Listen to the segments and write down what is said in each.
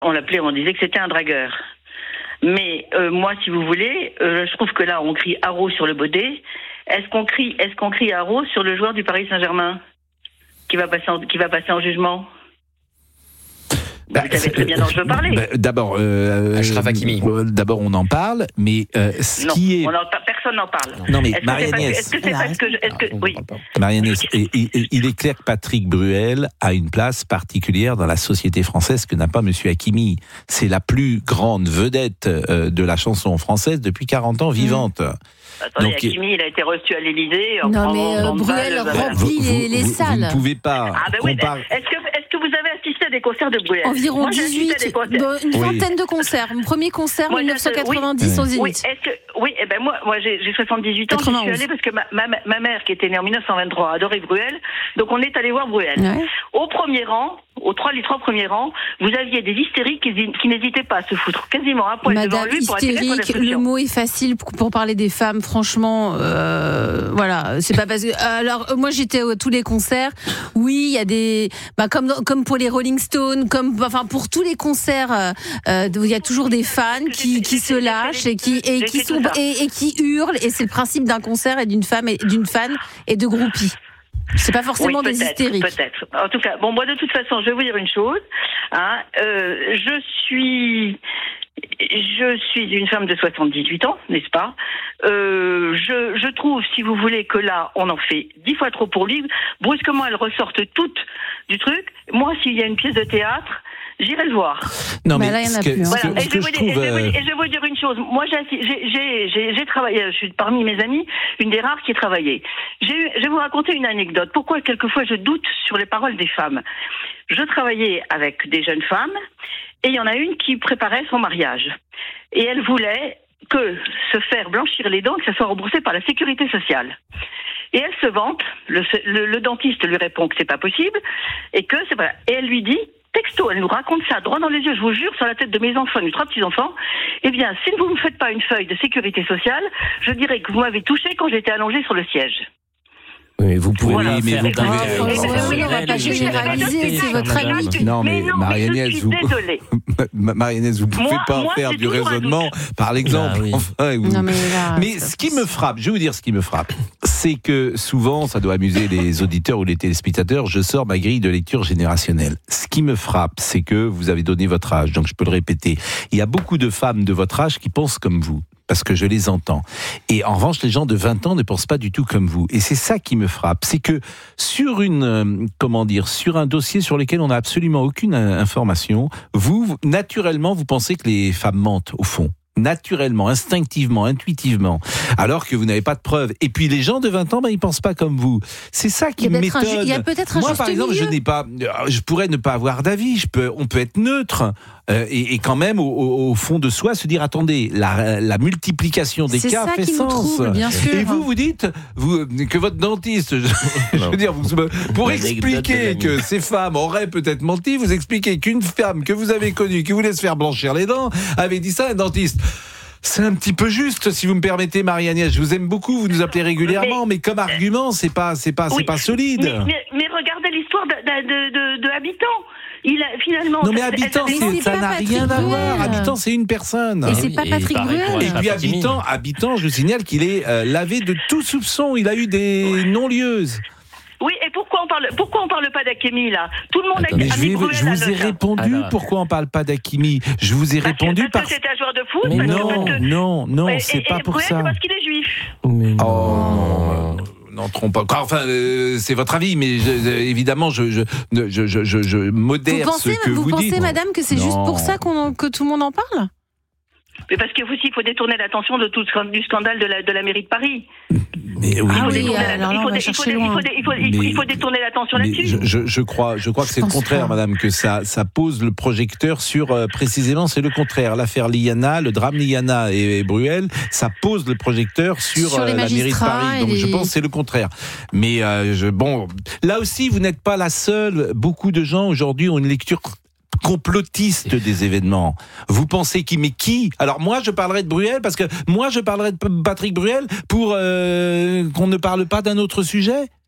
On l'appelait, on disait que c'était un dragueur. Mais moi, si vous voulez, je trouve que là, on crie haro sur le Baudet. Est-ce qu'on crie haro sur le joueur du Paris Saint-Germain qui va passer en jugement? Vous savez très bien dont je veux parler. D'abord, Achraf Hakimi. D'abord, on en parle, mais Personne n'en parle. Non, mais Marie-Agnès. Est-ce que c'est parce que oui. Marie-Agnès, il est clair que Patrick Bruel a une place particulière dans la société française que n'a pas Monsieur Hakimi. C'est la plus grande vedette de la chanson française depuis 40 ans vivante. Attendez, Hakimi, il a été reçu à l'Élysée. Non, mais Bruel remplit les salles. Vous ne pouvez pas. Ah ben oui, est-ce que vous avez assisté à des concerts de Bruel? Environ 18, une vingtaine de concerts. Mon premier concert, 1990, au Zénith. Oui, et ben moi j'ai 78 ans, je suis allée parce que ma mère, qui était née en 1923, adorait Bruel, donc on est allé voir Bruel. Ouais. Au premier rang, les trois premiers rangs, vous aviez des hystériques qui n'hésitaient pas à se foutre quasiment à poil devant lui pour attirer son attention. Le mot est facile pour parler des femmes, franchement, voilà, c'est pas parce que... Alors, moi j'étais à tous les concerts, oui, il y a des... comme pour les Rolling Stones, pour tous les concerts, il y a toujours des fans qui se lâchent et qui hurlent, et c'est le principe d'un concert et d'une fan et de groupies. C'est pas forcément des hystériques. Peut-être. En tout cas, moi de toute façon, je vais vous dire une chose. Je suis une femme de 78 ans, n'est-ce pas? Je trouve, si vous voulez, que là, on en fait 10 fois trop pour lui. Brusquement, elles ressortent toutes du truc. Moi, s'il y a une pièce de théâtre, j'irai le voir. Non, mais là, il y en a plus. Voilà. Et je vais vous dire une chose. Moi, j'ai travaillé, je suis parmi mes amis, une des rares qui a travaillé. Je vais vous raconter une anecdote. Pourquoi, quelquefois, je doute sur les paroles des femmes. Je travaillais avec des jeunes femmes, et il y en a une qui préparait son mariage. Et elle voulait que se faire blanchir les dents, que ça soit remboursé par la sécurité sociale. Et elle se vante, le dentiste lui répond que c'est pas possible, et que c'est vrai. Et elle lui dit, texto, elle nous raconte ça droit dans les yeux, je vous jure, sur la tête de mes enfants, mes 3 petits-enfants, eh bien, si vous ne me faites pas une feuille de sécurité sociale, je dirais que vous m'avez touché quand j'étais allongée sur le siège. Oui, vous pouvez, on va pas généraliser, c'est votre ami. Non, mais Marie-Agnès, vous pouvez pas faire du raisonnement par l'exemple. Mais ce qui me frappe, je vais vous dire ce qui me frappe, c'est que souvent, ça doit amuser les auditeurs ou les téléspectateurs, je sors ma grille de lecture générationnelle. Ce qui me frappe, c'est que vous avez donné votre âge, donc je peux le répéter. Il y a beaucoup de femmes de votre âge qui pensent comme vous, parce que je les entends. Et en revanche, les gens de 20 ans ne pensent pas du tout comme vous. Et c'est ça qui me frappe. C'est que sur un dossier sur lequel on n'a absolument aucune information, vous, naturellement, vous pensez que les femmes mentent, au fond. Naturellement, instinctivement, intuitivement, alors que vous n'avez pas de preuves. Et puis les gens de 20 ans, ils pensent pas comme vous. C'est ça qui m'étonne. Il y a peut-être un Moi, par exemple, je pourrais ne pas avoir d'avis. On peut être neutre et quand même au fond de soi se dire attendez, la multiplication des cas fait sens. Trouble, bien sûr. Et vous dites que votre dentiste, je veux dire, pour expliquer que ces femmes auraient peut-être menti, vous expliquez qu'une femme que vous avez connue qui voulait se faire blanchir les dents avait dit ça à un dentiste. C'est un petit peu juste, si vous me permettez, Marie-Agnès. Je vous aime beaucoup, vous nous appelez régulièrement, mais comme argument, c'est pas solide. Mais regardez l'histoire de Habitant. Finalement. Non mais Habitant, ça n'a rien à voir. Habitant, c'est une personne. Et c'est pas Patrick Bruel. Et puis Habitant, je vous signale qu'il est lavé de tout soupçon. Il a eu des non-lieuses. Oui, et pourquoi on parle pas d'Hakimi, là? Tout le monde mais je vous ai répondu pourquoi on parle pas d'Hakimi. Je vous ai répondu parce que c'est un joueur de foot. Mais non, c'est pas pour ça. C'est parce qu'il est juif. Non, trompe pas. Enfin, c'est votre avis, mais évidemment, je modère ce que vous dites. Vous pensez, madame, que c'est juste pour ça que tout le monde en parle? Mais parce que il faut détourner l'attention du scandale de la mairie de Paris. Mais oui. Il faut détourner l'attention là-dessus. Je crois que c'est le contraire, madame, que ça pose le projecteur sur précisément, c'est le contraire. L'affaire Liana, le drame Liana et Bruel, ça pose le projecteur sur la mairie de Paris. Donc je pense que c'est le contraire. Mais là aussi, vous n'êtes pas la seule. Beaucoup de gens aujourd'hui ont une lecture complotiste des événements. Vous pensez qui? Alors moi je parlerai de Bruel parce que moi je parlerai de Patrick Bruel pour qu'on ne parle pas d'un autre sujet.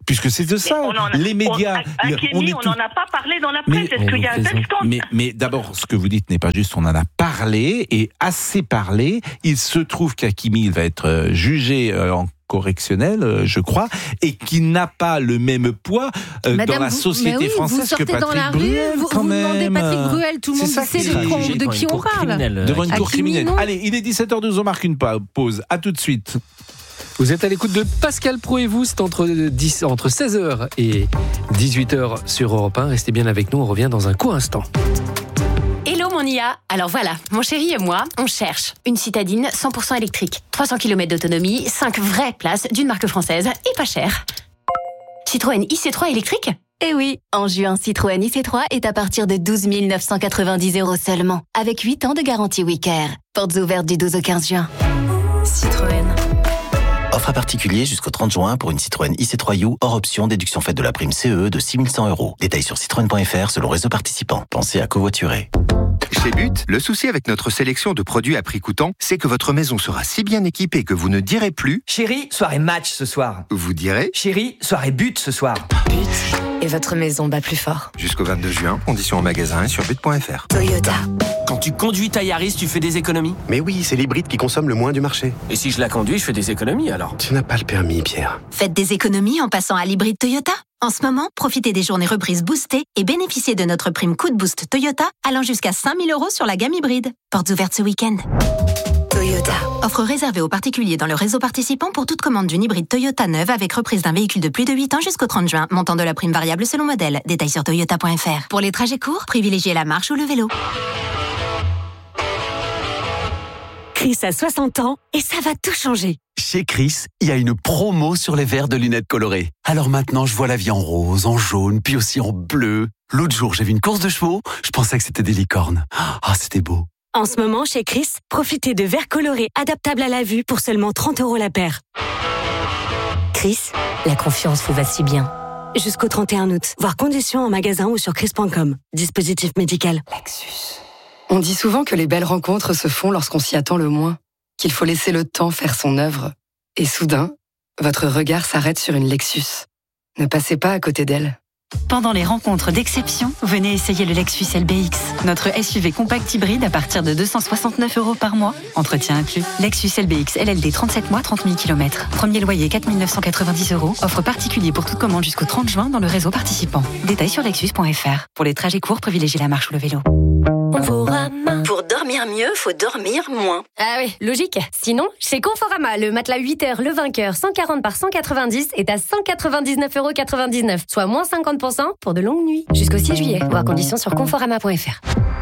Puisque c'est de ça, les médias. On n'en a pas parlé dans la presse. Est-ce qu'il y a un tel scandale ? Mais d'abord, ce que vous dites n'est pas juste. On en a parlé et assez parlé. Il se trouve qu'Hakimi va être jugé en correctionnel, je crois, et qui n'a pas le même poids dans la société française que Patrick Bruel. Vous demandez Patrick Bruel, tout le monde sait de qui on parle. Devant une cour criminelle. Allez, il est 17h12, on marque une pause. À tout de suite. Vous êtes à l'écoute de Pascal Praud et vous, c'est entre 16h et 18h sur Europe 1. Restez bien avec nous, on revient dans un court instant. Hello mon IA, alors voilà, mon chéri et moi, on cherche une citadine 100% électrique, 300 km d'autonomie, 5 vraies places d'une marque française et pas cher. Citroën IC3 électrique ? Eh oui, en juin, Citroën IC3 est à partir de 12 990 € seulement, avec 8 ans de garantie WeCare. Portes ouvertes du 12 au 15 juin. Citroën. Offre à particulier jusqu'au 30 juin pour une Citroën IC3U hors option déduction faite de la prime CE de 6 100 €. Détails sur citroën.fr selon réseau participant. Pensez à covoiturer. Chez But, le souci avec notre sélection de produits à prix coûtant, c'est que votre maison sera si bien équipée que vous ne direz plus « Chérie, soirée match ce soir ». Vous direz « Chérie, soirée but ce soir ». But. Et votre maison bat plus fort. Jusqu'au 22 juin, conditions en magasin et sur but.fr. Toyota. Quand tu conduis ta Yaris, tu fais des économies ? Mais oui, c'est l'hybride qui consomme le moins du marché. Et si je la conduis, je fais des économies alors ? Tu n'as pas le permis, Pierre. Faites des économies en passant à l'hybride Toyota. En ce moment, profitez des journées reprises boostées et bénéficiez de notre prime coup de boost Toyota allant jusqu'à 5 000 € sur la gamme hybride. Portes ouvertes ce week-end. Toyota. Offre réservée aux particuliers dans le réseau participant pour toute commande d'une hybride Toyota neuve avec reprise d'un véhicule de plus de 8 ans jusqu'au 30 juin. Montant de la prime variable selon modèle. Détails sur toyota.fr. Pour les trajets courts, privilégiez la marche ou le vélo. Chris a 60 ans et ça va tout changer. Chez Chris, il y a une promo sur les verres de lunettes colorées. Alors maintenant, je vois la vie en rose, en jaune, puis aussi en bleu. L'autre jour, j'ai vu une course de chevaux, je pensais que c'était des licornes. Ah, c'était beau. En ce moment, chez Chris, profitez de verres colorés adaptables à la vue pour seulement 30 € la paire. Chris, la confiance vous va si bien. Jusqu'au 31 août. Voir conditions en magasin ou sur chris.com. Dispositif médical. Lexus. On dit souvent que les belles rencontres se font lorsqu'on s'y attend le moins, qu'il faut laisser le temps faire son œuvre. Et soudain, votre regard s'arrête sur une Lexus. Ne passez pas à côté d'elle. Pendant les rencontres d'exception, venez essayer le Lexus LBX, notre SUV compact hybride à partir de 269 € par mois. Entretien inclus. Lexus LBX LLD 37 mois, 30 000 km. Premier loyer 4 990 €. Offre particulier pour toute commande jusqu'au 30 juin dans le réseau participant. Détails sur lexus.fr. Pour les trajets courts, privilégiez la marche ou le vélo. Pour dormir mieux, faut dormir moins. Ah oui, logique. Sinon, chez Conforama, le matelas 8 heures, le vainqueur 140 par 190 est à 199,99 €, soit moins 50% pour de longues nuits. Jusqu'au 6 juillet. Voir conditions sur conforama.fr.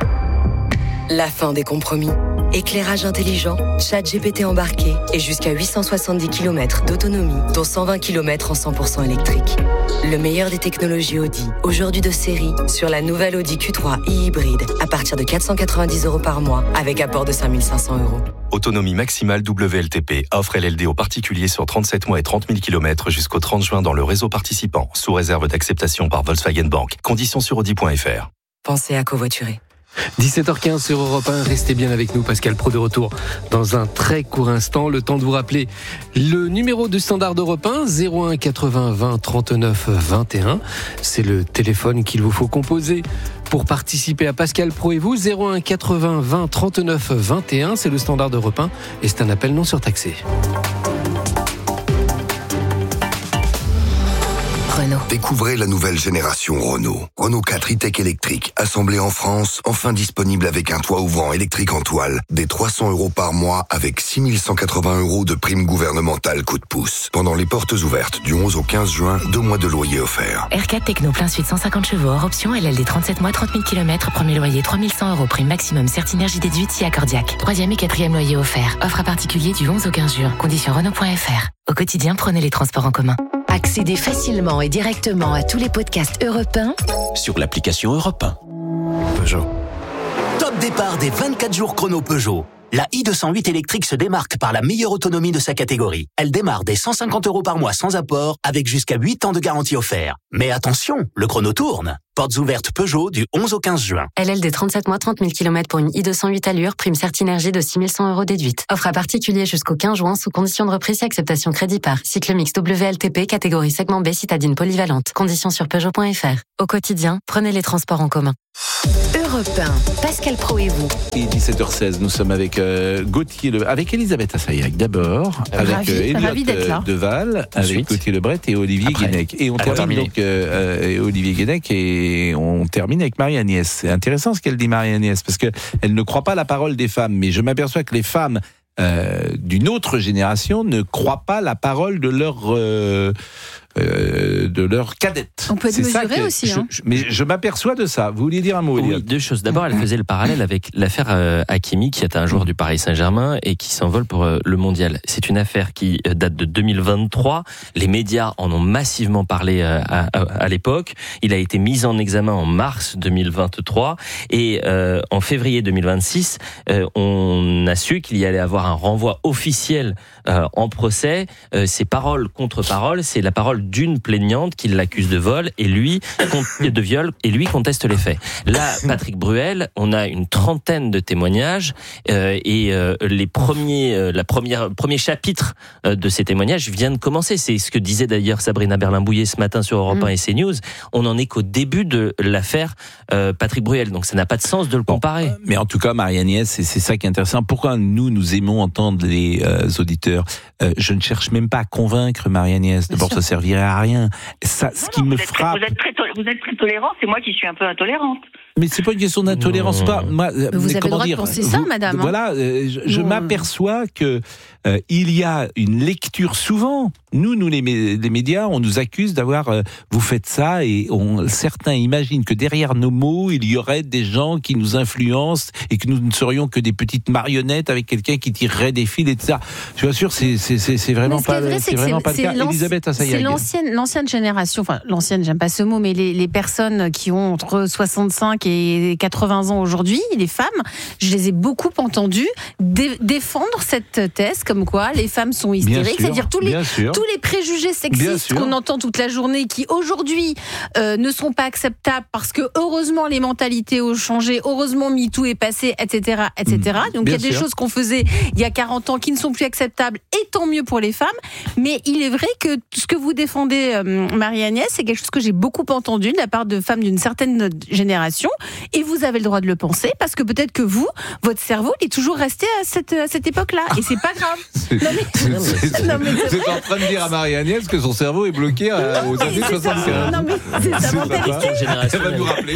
La fin des compromis. Éclairage intelligent, ChatGPT embarqué et jusqu'à 870 km d'autonomie, dont 120 km en 100% électrique. Le meilleur des technologies Audi, aujourd'hui de série, sur la nouvelle Audi Q3 e-hybride, à partir de 490 € par mois, avec apport de 5 500 €. Autonomie maximale WLTP, offre LLD aux particuliers sur 37 mois et 30 000 km jusqu'au 30 juin dans le réseau participant, sous réserve d'acceptation par Volkswagen Bank. Conditions sur Audi.fr. Pensez à covoiturer. 17h15 sur Europe 1, restez bien avec nous, Pascal Praud de retour dans un très court instant. Le temps de vous rappeler le numéro du standard d'Europe 1, 01 80 20 39 21. C'est le téléphone qu'il vous faut composer pour participer à Pascal Praud et vous. 01 80 20 39 21, c'est le standard d'Europe 1 et c'est un appel non surtaxé. Renault. Découvrez la nouvelle génération Renault. Renault 4 e-tech électrique, assemblé en France, enfin disponible avec un toit ouvrant électrique en toile, des 300 € par mois avec 6 180 € de prime gouvernementale coup de pouce. Pendant les portes ouvertes du 11 au 15 juin, 2 mois de loyer offert. R4 Techno plein suite 150 chevaux hors option, LLD 37 mois, 30 000 km, premier loyer 3 100 €, prime maximum Certinergie déduite si accordiaque. 3e et 4e loyer offert. Offre à particulier du 11 au 15 juin. Conditions Renault.fr. Au quotidien, prenez les transports en commun. Accédez facilement et directement à tous les podcasts Europe 1 sur l'application Europe 1. Peugeot. Top départ des 24 jours chrono Peugeot. La i208 électrique se démarque par la meilleure autonomie de sa catégorie. Elle démarre dès 150 € par mois sans apport, avec jusqu'à 8 ans de garantie offert. Mais attention, le chrono tourne. Portes ouvertes Peugeot du 11 au 15 juin. LLD 37 mois, 30 000 km pour une i208 allure, prime Certinergie de 6 100 € déduite. Offre à particulier jusqu'au 15 juin sous condition de reprise et acceptation crédit par. Cycle mix WLTP, catégorie segment B, citadine polyvalente. Conditions sur Peugeot.fr. Au quotidien, prenez les transports en commun. Europe 1, Pascal Praud et vous. Et 17h16, nous sommes avec Gauthier, avec Elisabeth Assayag d'abord, avec Elliot Deval, avec Gauthier Lebret et Olivier Guénec. Et on termine donc Olivier Guénec et on termine avec Marie-Agnès. C'est intéressant ce qu'elle dit, Marie-Agnès, parce qu'elle ne croit pas la parole des femmes, mais je m'aperçois que les femmes d'une autre génération ne croient pas la parole de leur cadette. On peut être mesuré aussi. Mais je m'aperçois de ça. Vous vouliez dire un mot, Eliade? Oui, deux choses. D'abord, elle faisait le parallèle avec l'affaire Hakimi, qui est un joueur du Paris Saint-Germain et qui s'envole pour le mondial. C'est une affaire qui date de 2023. Les médias en ont massivement parlé à l'époque. Il a été mis en examen en mars 2023 et en février 2026, on a su qu'il y allait avoir un renvoi officiel en procès. C'est parole contre parole. C'est la parole d'une plaignante qui l'accuse de viol et lui conteste les faits. Là, Patrick Bruel, on a une trentaine de témoignages et les premier chapitre de ces témoignages vient de commencer. C'est ce que disait d'ailleurs Sabrina Berlin-Bouillet ce matin sur Europe 1 et CNews. On en est qu'au début de l'affaire Patrick Bruel, donc ça n'a pas de sens de le comparer. Mais en tout cas, Marie-Agnès, c'est ça qui est intéressant. Pourquoi nous aimons entendre les auditeurs? Je ne cherche même pas à convaincre Marie-Agnès. D'abord, ça servirait à rien. Ça, ce qui me frappe. Vous êtes très tolérant, c'est moi qui suis un peu intolérante. Mais c'est pas une question d'intolérance, pas. Vous avez le droit de penser ça, madame. Voilà, je m'aperçois que il y a une lecture souvent. Nous les médias, on nous accuse d'avoir vous faites ça et certains imaginent que derrière nos mots, il y aurait des gens qui nous influencent et que nous ne serions que des petites marionnettes avec quelqu'un qui tirerait des fils et tout ça. Je vous assure, c'est vraiment pas le cas. Elisabeth Assayag. C'est l'ancienne génération, enfin l'ancienne, j'aime pas ce mot, mais les personnes qui ont entre 65 et 80 ans aujourd'hui, les femmes, je les ai beaucoup entendues défendre cette thèse comme quoi les femmes sont hystériques, c'est-à-dire tous les préjugés sexistes qu'on entend toute la journée qui aujourd'hui ne sont pas acceptables parce que heureusement les mentalités ont changé, heureusement MeToo est passé, etc. Donc il y a des choses qu'on faisait il y a 40 ans qui ne sont plus acceptables et tant mieux pour les femmes, mais il est vrai que ce que vous défendez, Marie-Agnès, c'est quelque chose que j'ai beaucoup entendu de la part de femmes d'une certaine génération et vous avez le droit de le penser parce que peut-être que votre cerveau est toujours resté à cette époque-là et c'est pas grave. Vous êtes en train de dire à Marie-Agnès que son cerveau est bloqué aux années 75. Non mais c'est sa mentalité. Elle va nous rappeler.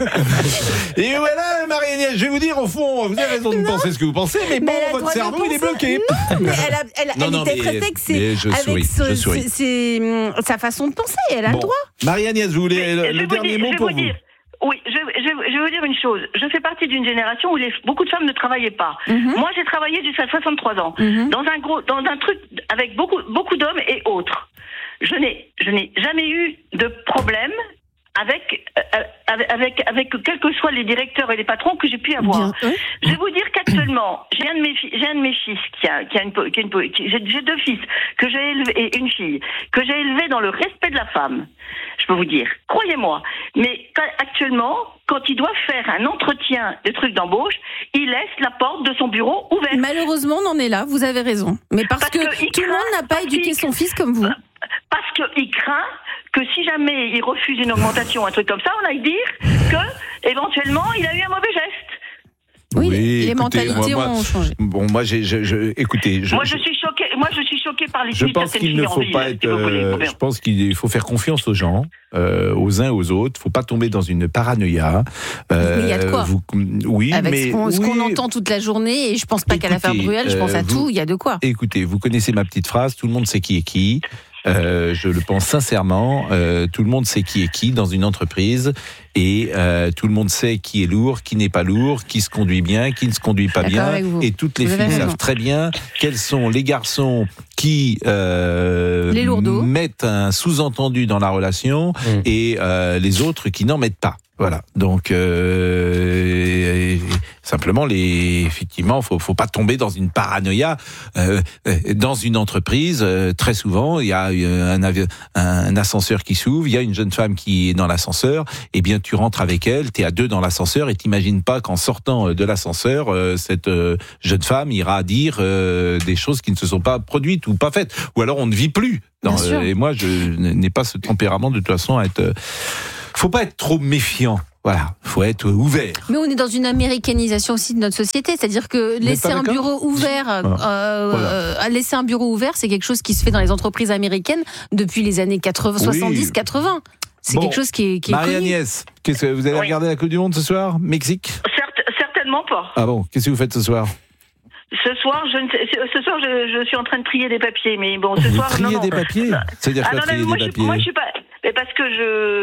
Et voilà, Marie-Agnès, je vais vous dire, au fond, vous avez raison de penser ce que vous pensez, mais bon, votre cerveau, il est bloqué. Non, mais elle interprète que c'est avec sa façon de penser, elle a le droit. Marie-Agnès, vous voulez le dernier mot pour vous? Oui, je vais vous dire une chose. Je fais partie d'une génération où beaucoup de femmes ne travaillaient pas. Moi, j'ai travaillé jusqu'à 63 ans dans un truc avec beaucoup d'hommes et autres. Je n'ai jamais eu de problème avec quels que soient les directeurs et les patrons que j'ai pu avoir. Je vais vous dire qu'actuellement, j'ai un de mes fils j'ai deux fils que j'ai élevés et une fille que j'ai élevés dans le respect de la femme. Je peux vous dire, croyez-moi. Mais actuellement, quand il doit faire un entretien de trucs d'embauche, il laisse la porte de son bureau ouverte. Malheureusement, on en est là. Vous avez raison. Mais parce que tout le monde n'a pas éduqué son fils comme vous. Parce qu'il craint que si jamais il refuse une augmentation, un truc comme ça, on aille dire que éventuellement il a eu un mauvais geste. Oui, les mentalités ont changé. Bon, moi, écoutez, moi, je suis choquée par les je pense qu'il ne faut pas être. Je pense qu'il faut faire confiance aux gens, aux uns aux autres. Il ne faut pas tomber dans une paranoïa. Mais il y a de quoi. Oui, avec mais ce qu'on entend toute la journée, et je pense pas qu'à l'affaire Bruel, je pense à tout. Il y a de quoi. Écoutez, vous connaissez ma petite phrase. Tout le monde sait qui est qui. Je le pense sincèrement. Tout le monde sait qui est qui dans une entreprise. et tout le monde sait qui est lourd, qui n'est pas lourd, qui se conduit bien, qui ne se conduit pas bien, et toutes les filles savent très bien quels sont les garçons qui mettent un sous-entendu dans la relation et les autres qui n'en mettent pas. Voilà. Donc simplement, effectivement, faut pas tomber dans une paranoïa. Dans une entreprise, très souvent, il y a un ascenseur qui s'ouvre, il y a une jeune femme qui est dans l'ascenseur. Eh bien, tu rentres avec elle, t'es à deux dans l'ascenseur, et t'imagines pas qu'en sortant de l'ascenseur, cette jeune femme ira dire des choses qui ne se sont pas produites ou pas faites, ou alors on ne vit plus. Et moi, je n'ai pas ce tempérament de toute façon à être. Faut pas être trop méfiant. Voilà, faut être ouvert. Mais on est dans une américanisation aussi de notre société, c'est-à-dire que laisser un bureau ouvert, laisser un bureau ouvert, c'est quelque chose qui se fait dans les entreprises américaines depuis les années 70-80. C'est quelque chose qui est Marie-Agnès, qu'est-ce que vous allez regarder la Coupe du Monde ce soir, Mexique ? Certainement pas. Ah bon, qu'est-ce que vous faites ce soir ? Ce soir, je suis en train de trier des papiers, mais bon, ce soir, trier des papiers ? C'est-à-dire quoi, trier des papiers ? Moi, je suis pas. Mais parce que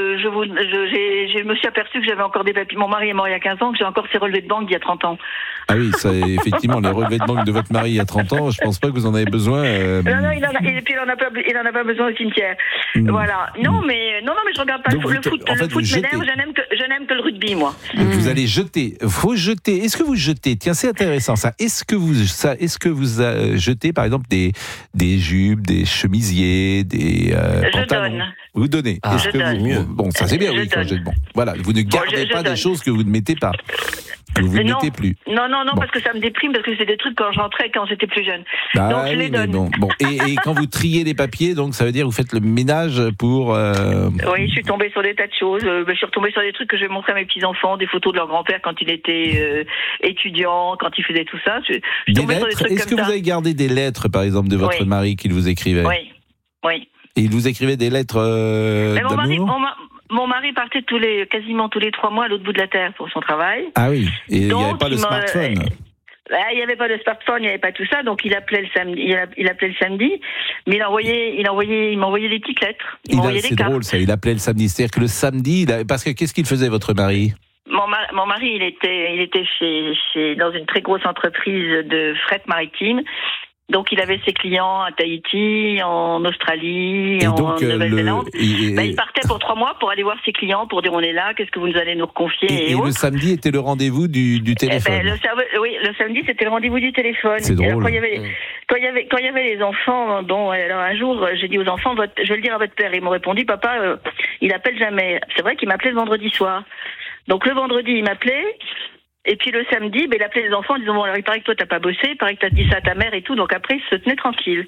je me suis aperçu que j'avais encore des papiers. Mon mari est mort il y a 15 ans, que j'ai encore ses relevés de banque d'il y a 30 ans. Ah oui, ça, effectivement, les relevés de banque de votre mari il y a 30 ans, je pense pas que vous en avez besoin. Non, il en a pas besoin au cimetière. Voilà. Non, mais je regarde pas le foot. Le foot m'énerve. Je n'aime que le rugby, moi. Vous allez jeter. Faut jeter. Est-ce que vous jetez ? Tiens, c'est intéressant ça. Est-ce que vous jetez, par exemple, des jupes, des chemisiers, des pantalons ? Donne. Vous donnez. Je donne. Bon, ça c'est bien. Oui, quand bon. Voilà, vous ne gardez pas des choses que vous ne mettez pas. Que vous ne mettez plus. Non, parce que ça me déprime, parce que c'est des trucs quand j'entrais, quand j'étais plus jeune. Donc je les donne. Bon. Et quand vous triez les papiers, donc ça veut dire que vous faites le ménage pour... Oui, je suis tombée sur des tas de choses. Je suis retombée sur des trucs que je vais montrer à mes petits-enfants, des photos de leur grand-père quand il était étudiant, quand il faisait tout ça. Je suis tombée sur des trucs comme ça. Est-ce que vous avez gardé des lettres, par exemple, de votre mari qu'il vous écrivait ? Oui. Et il vous écrivait des lettres d'amour ? Mon mari partait quasiment tous les 3 mois à l'autre bout de la terre pour son travail. Ah oui, et il n'y avait pas de smartphone. Il n'y avait pas de smartphone, il n'y avait pas tout ça, donc il appelait le samedi. Il appelait le samedi, mais il m'envoyait des petites lettres. C'est drôle ça. Il appelait le samedi, c'est-à-dire que le samedi, parce que qu'est-ce qu'il faisait votre mari ? Mon mari, il était dans une très grosse entreprise de fret maritime. Donc il avait ses clients à Tahiti, en Australie, en Nouvelle-Zélande. Il partait pour 3 mois pour aller voir ses clients, pour dire on est là, qu'est-ce que vous nous allez nous reconfier. Et le samedi était le rendez-vous du téléphone. Le samedi c'était le rendez-vous du téléphone. C'est drôle. Alors, quand il y avait les enfants, alors un jour j'ai dit aux enfants, je vais le dire à votre père. Ils m'ont répondu, papa, il appelle jamais. C'est vrai qu'il m'appelait le vendredi soir. Donc le vendredi il m'appelait. Et puis le samedi, il appelait les enfants en disant, bon, alors il paraît que toi t'as pas bossé, il paraît que t'as dit ça à ta mère et tout, donc après il se tenait tranquille.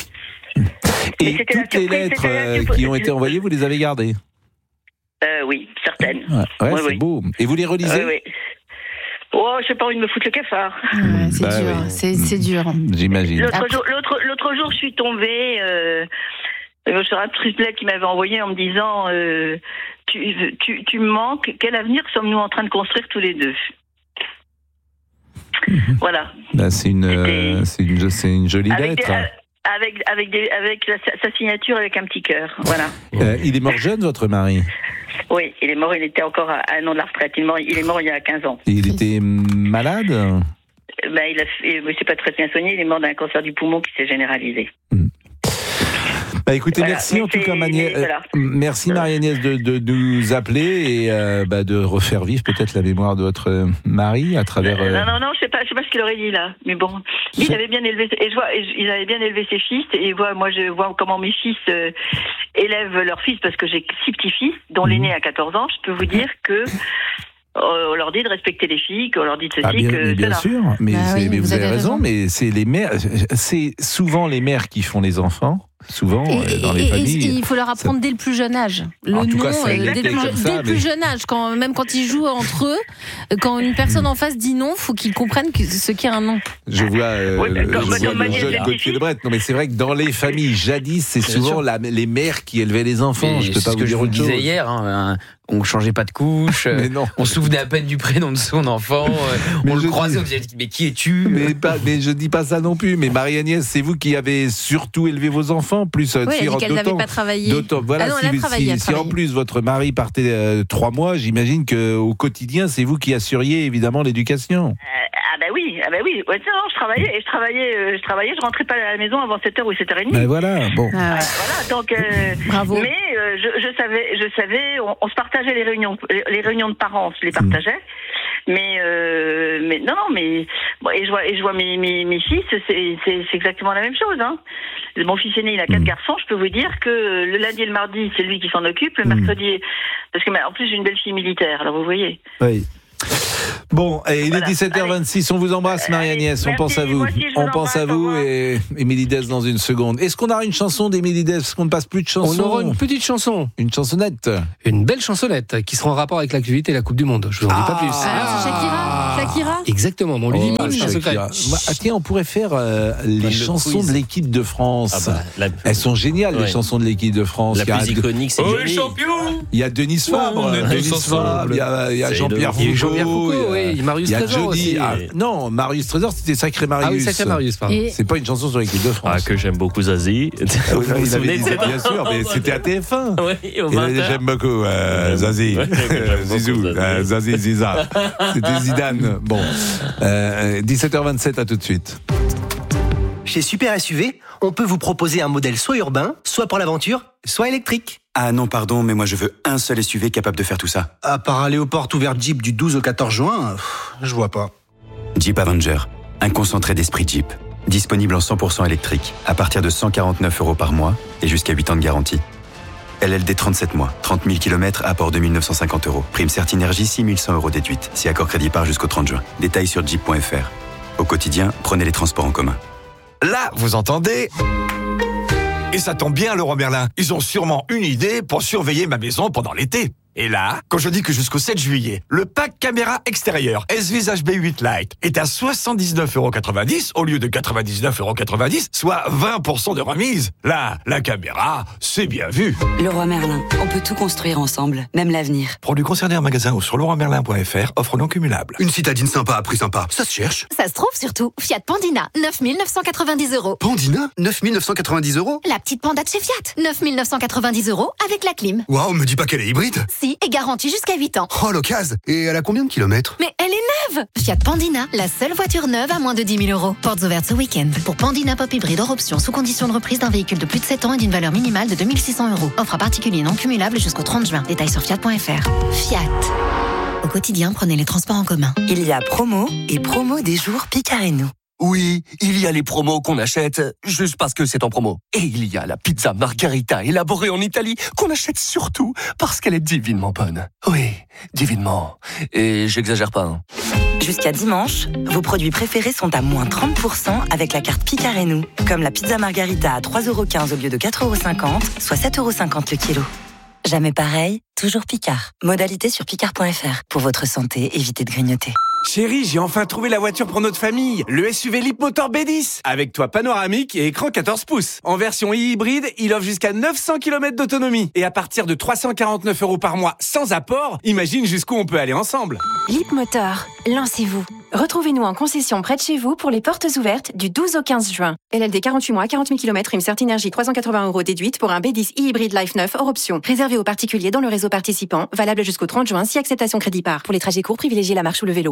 Et toutes les lettres qui ont été envoyées, vous les avez gardées ? Oui, certaines. Ouais, c'est beau. Et vous les relisez ? Oui. Oh, j'ai pas envie de me foutre le cafard. C'est dur, c'est dur. J'imagine. L'autre jour, je suis tombée sur un triplet qui m'avait envoyé en me disant tu me manques, quel avenir sommes-nous en train de construire tous les deux ? Voilà. C'est une jolie lettre. Avec sa signature avec un petit cœur. Voilà. Il est mort jeune, votre mari ? Oui, il est mort, il était encore à un an de la retraite. Il est mort il y a 15 ans. Et il était malade ? Il s'est pas très bien soigné, il est mort d'un cancer du poumon qui s'est généralisé. Écoutez, merci en tout cas, merci Marie-Agnès de nous appeler et de refaire vivre peut-être la mémoire de votre mari à travers. Non, je sais pas ce qu'il aurait dit là, mais bon, il avait bien élevé ils avaient bien élevé ses fils et moi je vois comment mes fils élèvent leurs fils parce que j'ai 6 petits-fils dont l'aîné a 14 ans. Je peux vous dire que on leur dit de respecter les filles, qu'on leur dit de ceci, que bien sûr, mais vous avez raison, mais c'est les mères, c'est souvent les mères qui font les enfants. Souvent, dans les familles. Il faut leur apprendre dès le plus jeune âge. Dès le plus jeune âge. Même quand ils jouent entre eux, quand une personne en face dit non, il faut qu'ils comprennent ce qu'est un non. Je vois le jeune Gauthier Lebret. Non, mais c'est vrai que dans les familles, jadis, c'est souvent les mères qui élevaient les enfants. Je peux pas vous dire autre chose. Je disais hier, on changeait pas de couche, on se souvenait à peine du prénom de son enfant, on le croisait, on disait mais qui es-tu ? Mais je dis pas ça non plus. Mais Marie-Agnès, c'est vous qui avez surtout élevé vos enfants. enfants, plus elle dit qu'elle n'avait pas travaillé. Voilà, elle a travaillé. Si en plus votre mari partait 3 mois, j'imagine qu'au quotidien, c'est vous qui assuriez évidemment l'éducation. Oui. Ouais, non, je travaillais, je rentrais pas à la maison avant 7h ou 7h30. Ben voilà, bon. Voilà, donc bravo. Mais je savais, on se partageait les réunions de parents, on se les partageait. Mais bon, et je vois mes fils, c'est exactement la même chose, hein. Mon fils aîné, il a 4 garçons, je peux vous dire que le lundi et le mardi, c'est lui qui s'en occupe, le mercredi, parce que en plus j'ai une belle fille militaire, alors vous voyez. Oui. Bon, et il est 17h26, on vous embrasse Marie-Agnès, on pense à vous. On pense à vous et Émilie Dess dans une seconde. Est-ce qu'on aura une chanson d'Émilie Dess? Parce qu'on ne passe plus de chansons. On aura une petite chanson. Une chansonnette. Une belle chansonnette qui sera en rapport avec l'actualité et la Coupe du Monde. Je vous en dis pas plus. C'est Shakira. Exactement, mon lui dit pas, c'est un secret. Tiens, on pourrait faire les chansons de l'équipe de France. Elles sont géniales, les chansons de l'équipe de France. La plus iconique, c'est Johnny. Il y a Denis Fabre, il y a Jean-Pierre Foucault, il y a Marius Trésor aussi. Non, Marius Trésor, c'était Sacré Marius. Ah oui, Sacré Marius, pardon. C'est pas une chanson sur l'équipe de France. Ah, que j'aime beaucoup Zazie. Vous vous souvenez de ça? Bien sûr, mais c'était à TF1. Oui, au 20h. J'aime beaucoup Zazie. Zizou, Zazie, Ziza. C'était Zidane. Bon, 17h27, à tout de suite. Chez Super SUV, on peut vous proposer un modèle soit urbain, soit pour l'aventure, soit électrique. Ah non, pardon, mais moi je veux un seul SUV capable de faire tout ça. À part aller aux portes ouvertes Jeep du 12 au 14 juin, je vois pas. Jeep Avenger, un concentré d'esprit Jeep. Disponible en 100% électrique, à partir de 149 € par mois et jusqu'à 8 ans de garantie. LLD 37 mois, 30 000 km, apport 2 950 €. Prime Certinergie, 6 100 € déduite. Si accord crédit part jusqu'au 30 juin. Détails sur jeep.fr. Au quotidien, prenez les transports en commun. Là, vous entendez ? Et ça tombe bien, Leroy Merlin. Ils ont sûrement une idée pour surveiller ma maison pendant l'été. Et là, quand je dis que jusqu'au 7 juillet, le pack caméra extérieure S-Vis HB8 Lite est à 79,90 € au lieu de 99,90 €, soit 20% de remise. Là, la caméra, c'est bien vu. Leroy Merlin, on peut tout construire ensemble, même l'avenir. Produits concernés en magasin ou sur leroymerlin.fr, offre non cumulable. Une citadine sympa à prix sympa, ça se cherche. Ça se trouve surtout. Fiat Pandina, 9 990 €. Pandina, 9 990 €. La petite Panda de chez Fiat, 9 990 € avec la clim. Waouh, me dis pas qu'elle est hybride. Si, et garantie jusqu'à 8 ans. Oh, l'occasion. Et elle a combien de kilomètres? Mais elle est neuve. Fiat Pandina, la seule voiture neuve à moins de 10 000 €. Portes ouvertes ce week-end. Pour Pandina Pop Hybride hors option, sous condition de reprise d'un véhicule de plus de 7 ans et d'une valeur minimale de 2 600 €. Offre à particulier non cumulable jusqu'au 30 juin. Détails sur fiat.fr. Fiat. Au quotidien, prenez les transports en commun. Il y a promo et promo des jours Picareno. Oui, il y a les promos qu'on achète juste parce que c'est en promo. Et il y a la pizza margarita élaborée en Italie qu'on achète surtout parce qu'elle est divinement bonne. Oui, divinement. Et j'exagère pas, hein. Jusqu'à dimanche, vos produits préférés sont à moins 30% avec la carte Picareno. Comme la pizza margarita à 3,15 € au lieu de 4,50 €, soit 7,50 € le kilo. Jamais pareil, toujours Picard. Modalité sur picard.fr. Pour votre santé, évitez de grignoter. Chérie, j'ai enfin trouvé la voiture pour notre famille. Le SUV Leapmotor B10. Avec toit panoramique et écran 14 pouces. En version hybride, il offre jusqu'à 900 km d'autonomie. Et à partir de 349 € par mois sans apport, imagine jusqu'où on peut aller ensemble. Leapmotor, lancez-vous. Retrouvez-nous en concession près de chez vous pour les portes ouvertes du 12 au 15 juin. LLD 48 mois, 40 000 km, prime Certinergie 380 € déduite pour un B10 e-hybride Life 9 hors option. Réservé aux particuliers dans le réseau participant, valable jusqu'au 30 juin si acceptation crédit part. Pour les trajets courts, privilégiez la marche ou le vélo.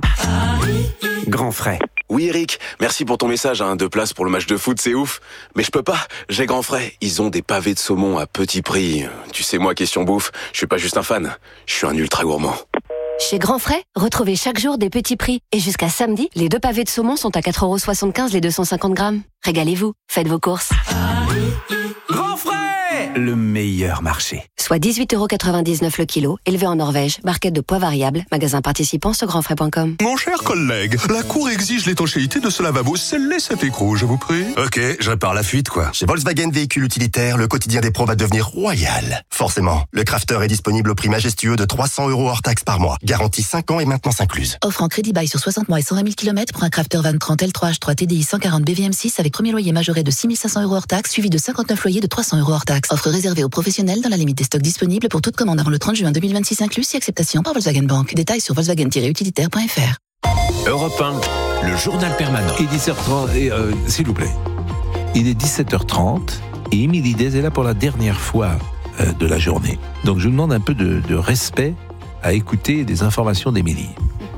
Grand frais. Oui Eric, merci pour ton message, 2 places pour le match de foot, c'est ouf. Mais je peux pas, j'ai Grand Frais. Ils ont des pavés de saumon à petit prix. Tu sais moi, question bouffe, je suis pas juste un fan, je suis un ultra gourmand. Chez Grand Frais, retrouvez chaque jour des petits prix. Et jusqu'à samedi, les 2 pavés de saumon sont à 4,75 € les 250 grammes. Régalez-vous, faites vos courses. Grand Frais, le meilleur marché. Soit 18,99 € le kilo, élevé en Norvège, barquette de poids variable, magasin participant sur grandfrais.com. Mon cher collègue, la Cour exige l'étanchéité de ce lavabo scellé cet écrou, je vous prie. Ok, je répare la fuite, quoi. Chez Volkswagen Véhicules Utilitaires, le quotidien des pros va devenir royal. Forcément, le Crafter est disponible au prix majestueux de 300 € hors taxe par mois. Garantie 5 ans et maintenance incluse. Offre en crédit bail sur 60 mois et 120 000 km pour un Crafter Van 30 L3H3 TDI 140 BVM6 avec premier loyer majoré de 6 500 € hors taxe, suivi de 59 loyers de 300 € hors taxe. Offre réservée aux professionnels dans la limite des stocks disponibles pour toute commande avant le 30 juin 2026 inclus, si acceptation par Volkswagen Bank. Détails sur volkswagen-utilitaire.fr. Europe 1, le journal permanent. Et 17h30, s'il vous plaît. Il est 17h30 Et Émilie Dez est là pour la dernière fois de la journée. Donc je vous demande un peu de respect à écouter des informations d'Émilie.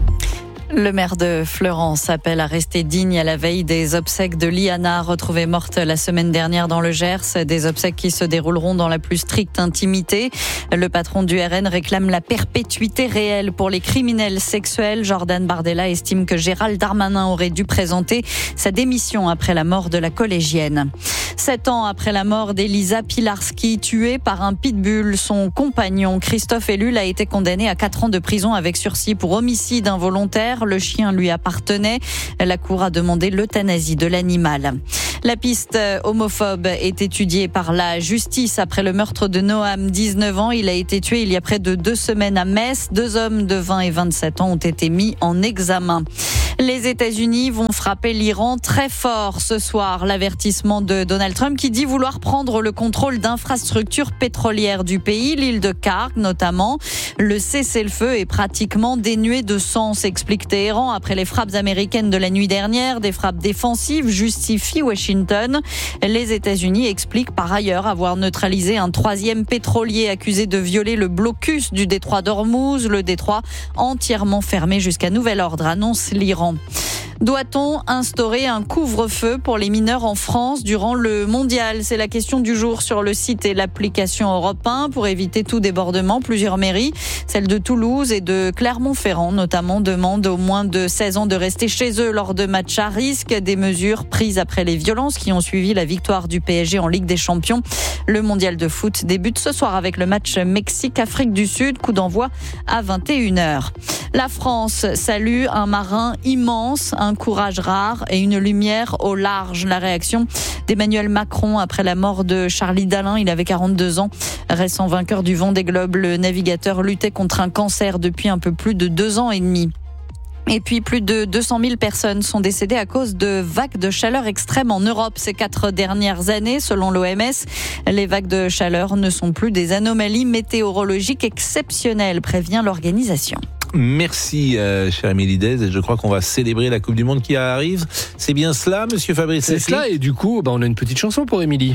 Le maire de Fleurance appelle à rester digne à la veille des obsèques de Liana, retrouvée morte la semaine dernière dans le Gers. Des obsèques qui se dérouleront dans la plus stricte intimité. Le patron du RN réclame la perpétuité réelle pour les criminels sexuels. Jordan Bardella estime que Gérald Darmanin aurait dû présenter sa démission après la mort de la collégienne. 7 ans après la mort d'Elisa Pilarski, tuée par un pitbull, son compagnon Christophe Ellul a été condamné à 4 ans de prison avec sursis pour homicide involontaire. Le chien lui appartenait. La cour a demandé l'euthanasie de l'animal. La piste homophobe est étudiée par la justice après le meurtre de Noam, 19 ans. Il a été tué il y a près de 2 semaines à Metz. 2 hommes de 20 et 27 ans ont été mis en examen. Les États-Unis vont frapper l'Iran très fort ce soir. L'avertissement de Donald Trump qui dit vouloir prendre le contrôle d'infrastructures pétrolières du pays, l'île de Karg notamment. Le cessez-le-feu est pratiquement dénué de sens, explique Téhéran après les frappes américaines de la nuit dernière. Des frappes défensives justifient Washington. Les États-Unis expliquent par ailleurs avoir neutralisé un 3e pétrolier accusé de violer le blocus du détroit d'Ormuz. Le détroit entièrement fermé jusqu'à nouvel ordre, annonce l'Iran. Doit-on instaurer un couvre-feu pour les mineurs en France durant le mondial ? C'est la question du jour sur le site et l'application Europe 1 pour éviter tout débordement. Plusieurs mairies, celles de Toulouse et de Clermont-Ferrand notamment, demandent aux moins de 16 ans de rester chez eux lors de matchs à risque. Des mesures prises après les violences qui ont suivi la victoire du PSG en Ligue des Champions. Le mondial de foot débute ce soir avec le match Mexique-Afrique du Sud. Coup d'envoi à 21h. La France salue un marin immense, un courage rare et une lumière au large. La réaction d'Emmanuel Macron après la mort de Charlie Dalin, il avait 42 ans. Récent vainqueur du Vendée Globe, le navigateur luttait contre un cancer depuis un peu plus de 2 ans et demi. Et puis plus de 200 000 personnes sont décédées à cause de vagues de chaleur extrêmes en Europe ces 4 dernières années. Selon l'OMS, les vagues de chaleur ne sont plus des anomalies météorologiques exceptionnelles, prévient l'organisation. Merci, chère Émilie Dez, et je crois qu'on va célébrer la Coupe du Monde qui arrive. C'est bien cela, monsieur Fabrice? C'est cela, et du coup, on a une petite chanson pour Émilie.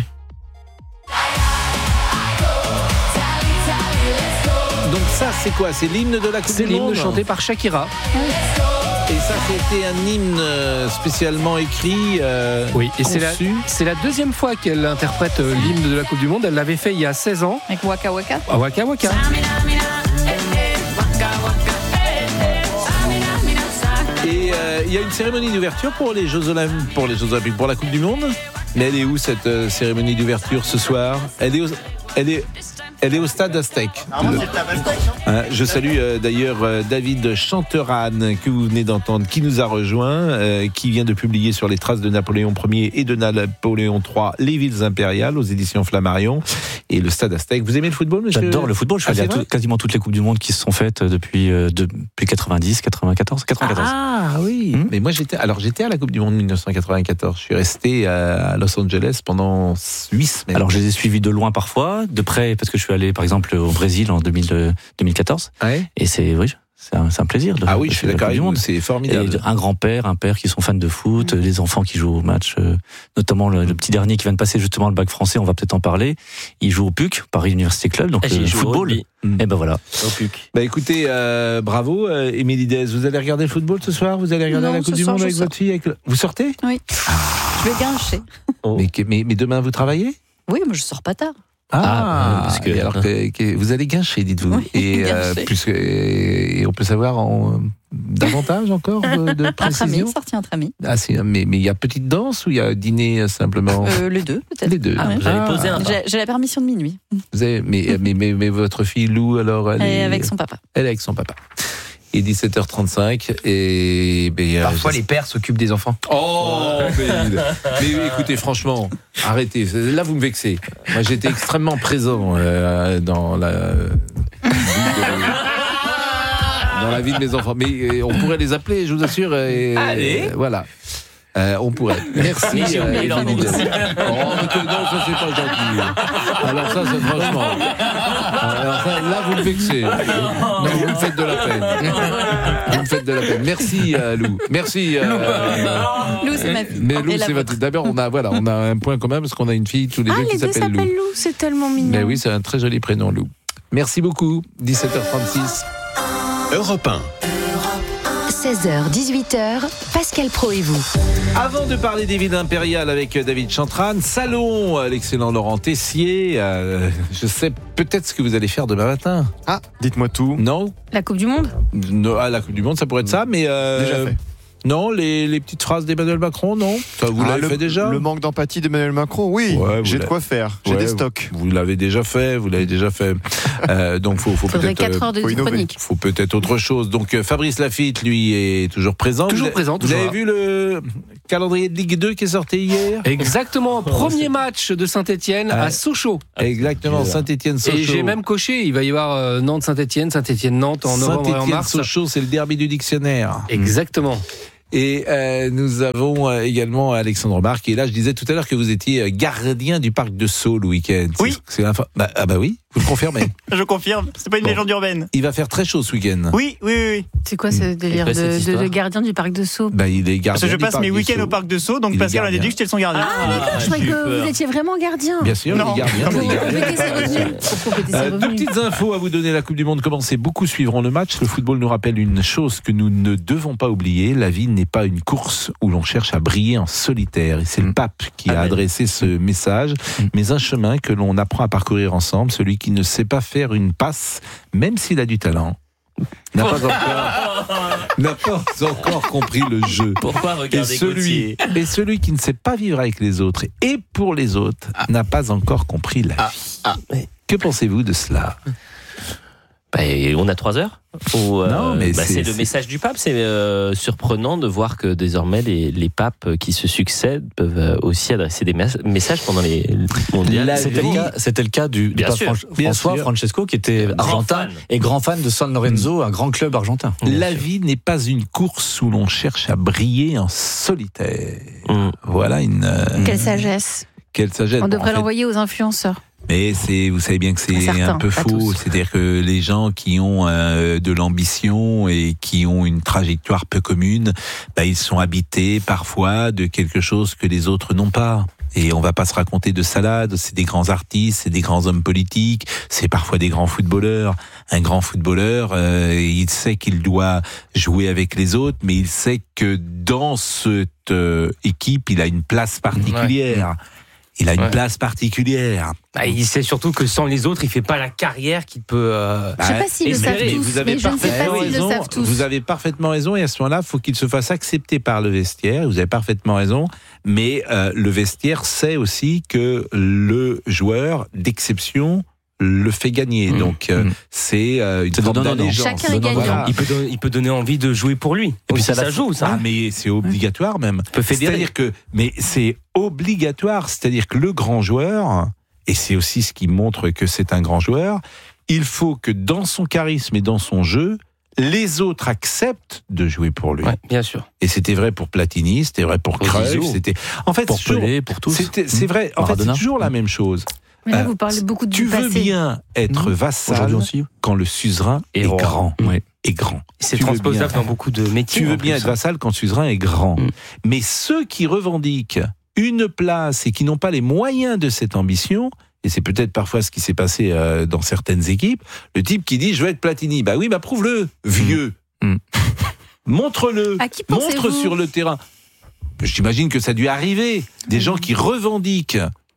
Donc ça, c'est quoi? C'est l'hymne de la Coupe du Monde? C'est l'hymne chanté par Shakira. Et ça, c'était un hymne spécialement écrit. Oui, et c'est la 2e fois qu'elle interprète l'hymne de la Coupe du Monde. Elle l'avait fait il y a 16 ans. Avec Waka Waka. Waka Waka. Et il y a une cérémonie d'ouverture pour les Jeux Olympiques, pour la Coupe du Monde. Mais elle est où cette cérémonie d'ouverture ce soir? Elle est au stade Aztec. Je salue d'ailleurs David Chanteran que vous venez d'entendre, qui nous a rejoint, qui vient de publier sur les traces de Napoléon Ier et de Napoléon III, Les Villes impériales aux éditions Flammarion. Et le stade Aztec. Vous aimez le football, monsieur? J'adore le football. Je suis allé à quasiment toutes les Coupes du Monde qui se sont faites depuis 90, 94. Ah oui. Mais moi j'étais à la Coupe du Monde 1994. Je suis resté à Los Angeles pendant 8 semaines. Alors je les ai suivis de loin parfois, de près, parce que je suis allé par exemple au Brésil en 2014. Ouais. Et c'est un plaisir. Ah oui, je suis d'accord avec vous, c'est formidable. Et un grand-père, un père qui sont fans de foot, des enfants qui jouent au match, notamment le petit dernier qui vient de passer justement le bac français, on va peut-être en parler. Il joue au PUC, Paris Université Club, donc le football. Et ben voilà, au PUC. Bah écoutez, bravo, Émilie Dez. Vous allez regarder le football ce soir? Vous allez regarder la Coupe du Monde avec votre fille? Vous sortez? Oui. Je vais gâcher. Oh. Mais demain vous travaillez? Oui, mais je sors pas tard. Parce que alors que vous allez gâcher, dites-vous. Oui, et on peut savoir davantage encore de précision. Sortie entre amis. Ah, mais il y a petite danse ou il y a dîner simplement? Les deux, peut-être. Les deux. Vous avez posé un. J'ai la permission de minuit. Mais votre fille Lou, alors elle est avec son papa. Elle est avec son papa. Et 17h35 et parfois les pères s'occupent des enfants. Oh, mais écoutez, franchement, arrêtez. Là, vous me vexez. Moi, j'étais extrêmement présent dans la vie de mes enfants. Mais on pourrait les appeler, je vous assure. Allez. Voilà. On pourrait. Merci. Non, ça c'est pas gentil. Alors ça, c'est franchement. Alors ça, là, vous me vexez. Non, vous me faites de la peine. Vous me faites de la peine. Merci, Lou. Merci. Lou, c'est ma fille. Mais Lou, c'est votre. D'abord, on a un point commun parce qu'on a une fille tous les deux qui s'appelle Lou. Lou, c'est tellement mignon. Mais oui, c'est un très joli prénom, Lou. Merci beaucoup. 17h36. Europe 1. 16h, 18h, Pascal Praud et vous. Avant de parler des villes impériales avec David Chantrane, salon l'excellent Laurent Tessier. Je sais peut-être ce que vous allez faire demain matin. Ah, dites-moi tout. Non ? La Coupe du Monde ? Non, la Coupe du Monde, ça pourrait être ça, mais... Déjà fait. Non, les petites phrases d'Emmanuel Macron, non ? Ça, vous l'avez fait déjà ? Le manque d'empathie d'Emmanuel Macron, oui. Ouais, j'ai de quoi faire. J'ai des stocks. Vous l'avez déjà fait. Donc, faut faudrait peut-être... 4 heures de chronique. Faut peut-être autre chose. Donc, Fabrice Lafitte, lui, est toujours présent. Vous avez vu le calendrier de Ligue 2 qui est sorti hier ? Exactement. Premier match de Saint-Etienne à Sochaux. Exactement, Saint-Etienne-Sochaux. Et j'ai même coché, il va y avoir Nantes-Saint-Etienne, Saint-Etienne-Nantes en novembre et en mars. Saint-Etienne-Sochaux, c'est le derby du dictionnaire. Exactement. Et nous avons également Alexandre Marc qui est là. Je disais tout à l'heure que vous étiez gardien du parc de Sceaux le week-end. Oui. Bah oui, vous le confirmez. Je confirme, c'est pas une légende urbaine. Il va faire très chaud ce week-end. Oui. C'est quoi ce délire de gardien du parc de Sceaux ? Bah il est gardien. Parce que je passe mes week-ends au parc de Sceaux, donc Pascal a déduit que j'étais son gardien. Ah d'accord, je croyais que vous étiez vraiment gardien. Bien sûr, non. Il est gardien. Pour compléter ses revenus. Deux petites infos à vous donner. La Coupe du Monde commence et beaucoup suivront le match. Le football nous rappelle une chose que nous ne devons pas oublier. La vie n'est pas une course où l'on cherche à briller en solitaire. Et c'est le pape qui a adressé ce message, mais un chemin que l'on apprend à parcourir ensemble. Celui qui ne sait pas faire une passe, même s'il a du talent, n'a pas encore compris le jeu. Pourquoi regarder Gauthier ? Et celui qui ne sait pas vivre avec les autres et pour les autres n'a pas encore compris la vie. Que pensez-vous de cela ? On a 3 heures. Non, mais c'est le message du pape. C'est surprenant de voir que désormais les papes qui se succèdent peuvent aussi adresser des messages pendant les mondiales. C'était le cas du pape François Francesco, qui était argentin et grand fan de San Lorenzo, un grand club argentin. La vie n'est pas une course où l'on cherche à briller en solitaire. Voilà une... Quelle sagesse. On devrait l'envoyer aux influenceurs. Mais vous savez bien que c'est un peu faux. C'est-à-dire que les gens qui ont de l'ambition et qui ont une trajectoire peu commune, ils sont habités parfois de quelque chose que les autres n'ont pas. Et on va pas se raconter de salade, c'est des grands artistes, c'est des grands hommes politiques, c'est parfois des grands footballeurs. Un grand footballeur, il sait qu'il doit jouer avec les autres, mais il sait que dans cette équipe, il a une place particulière. Ouais. Il a une place particulière. Il sait surtout que sans les autres, il fait pas la carrière qu'il peut. Je sais pas s'ils le savent tous, mais je ne sais pas s'ils le savent tous. Vous avez parfaitement raison, et à ce moment-là, il faut qu'il se fasse accepter par le vestiaire. Vous avez parfaitement raison, mais le vestiaire sait aussi que le joueur d'exception le fait gagner. Donc c'est une forme d'allégeance. Chacun est gagnant. Voilà. Il peut donner envie de jouer pour lui. Et puis ça joue, ça. Mais c'est obligatoire même. Mais c'est obligatoire, c'est-à-dire que le grand joueur, et c'est aussi ce qui montre que c'est un grand joueur, il faut que dans son charisme et dans son jeu, les autres acceptent de jouer pour lui. Ouais, bien sûr. Et c'était vrai pour Platini, c'était vrai pour Cruyff, c'était pour Pelé, pour tous. C'est vrai. En fait, c'est toujours la même chose. Mais là, vous parlez beaucoup du passé. Tu veux bien être vassal quand le suzerain est grand. Est grand. C'est transposable dans beaucoup de métiers. Tu veux bien être vassal quand le suzerain est grand. Mais ceux qui revendiquent une place et qui n'ont pas les moyens de cette ambition, et c'est peut-être parfois ce qui s'est passé dans certaines équipes, le type qui dit « je veux être Platini ». Bah oui, prouve-le, vieux. Montre-le. Montre sur le terrain. J'imagine que ça a dû arriver. Des gens qui revendiquent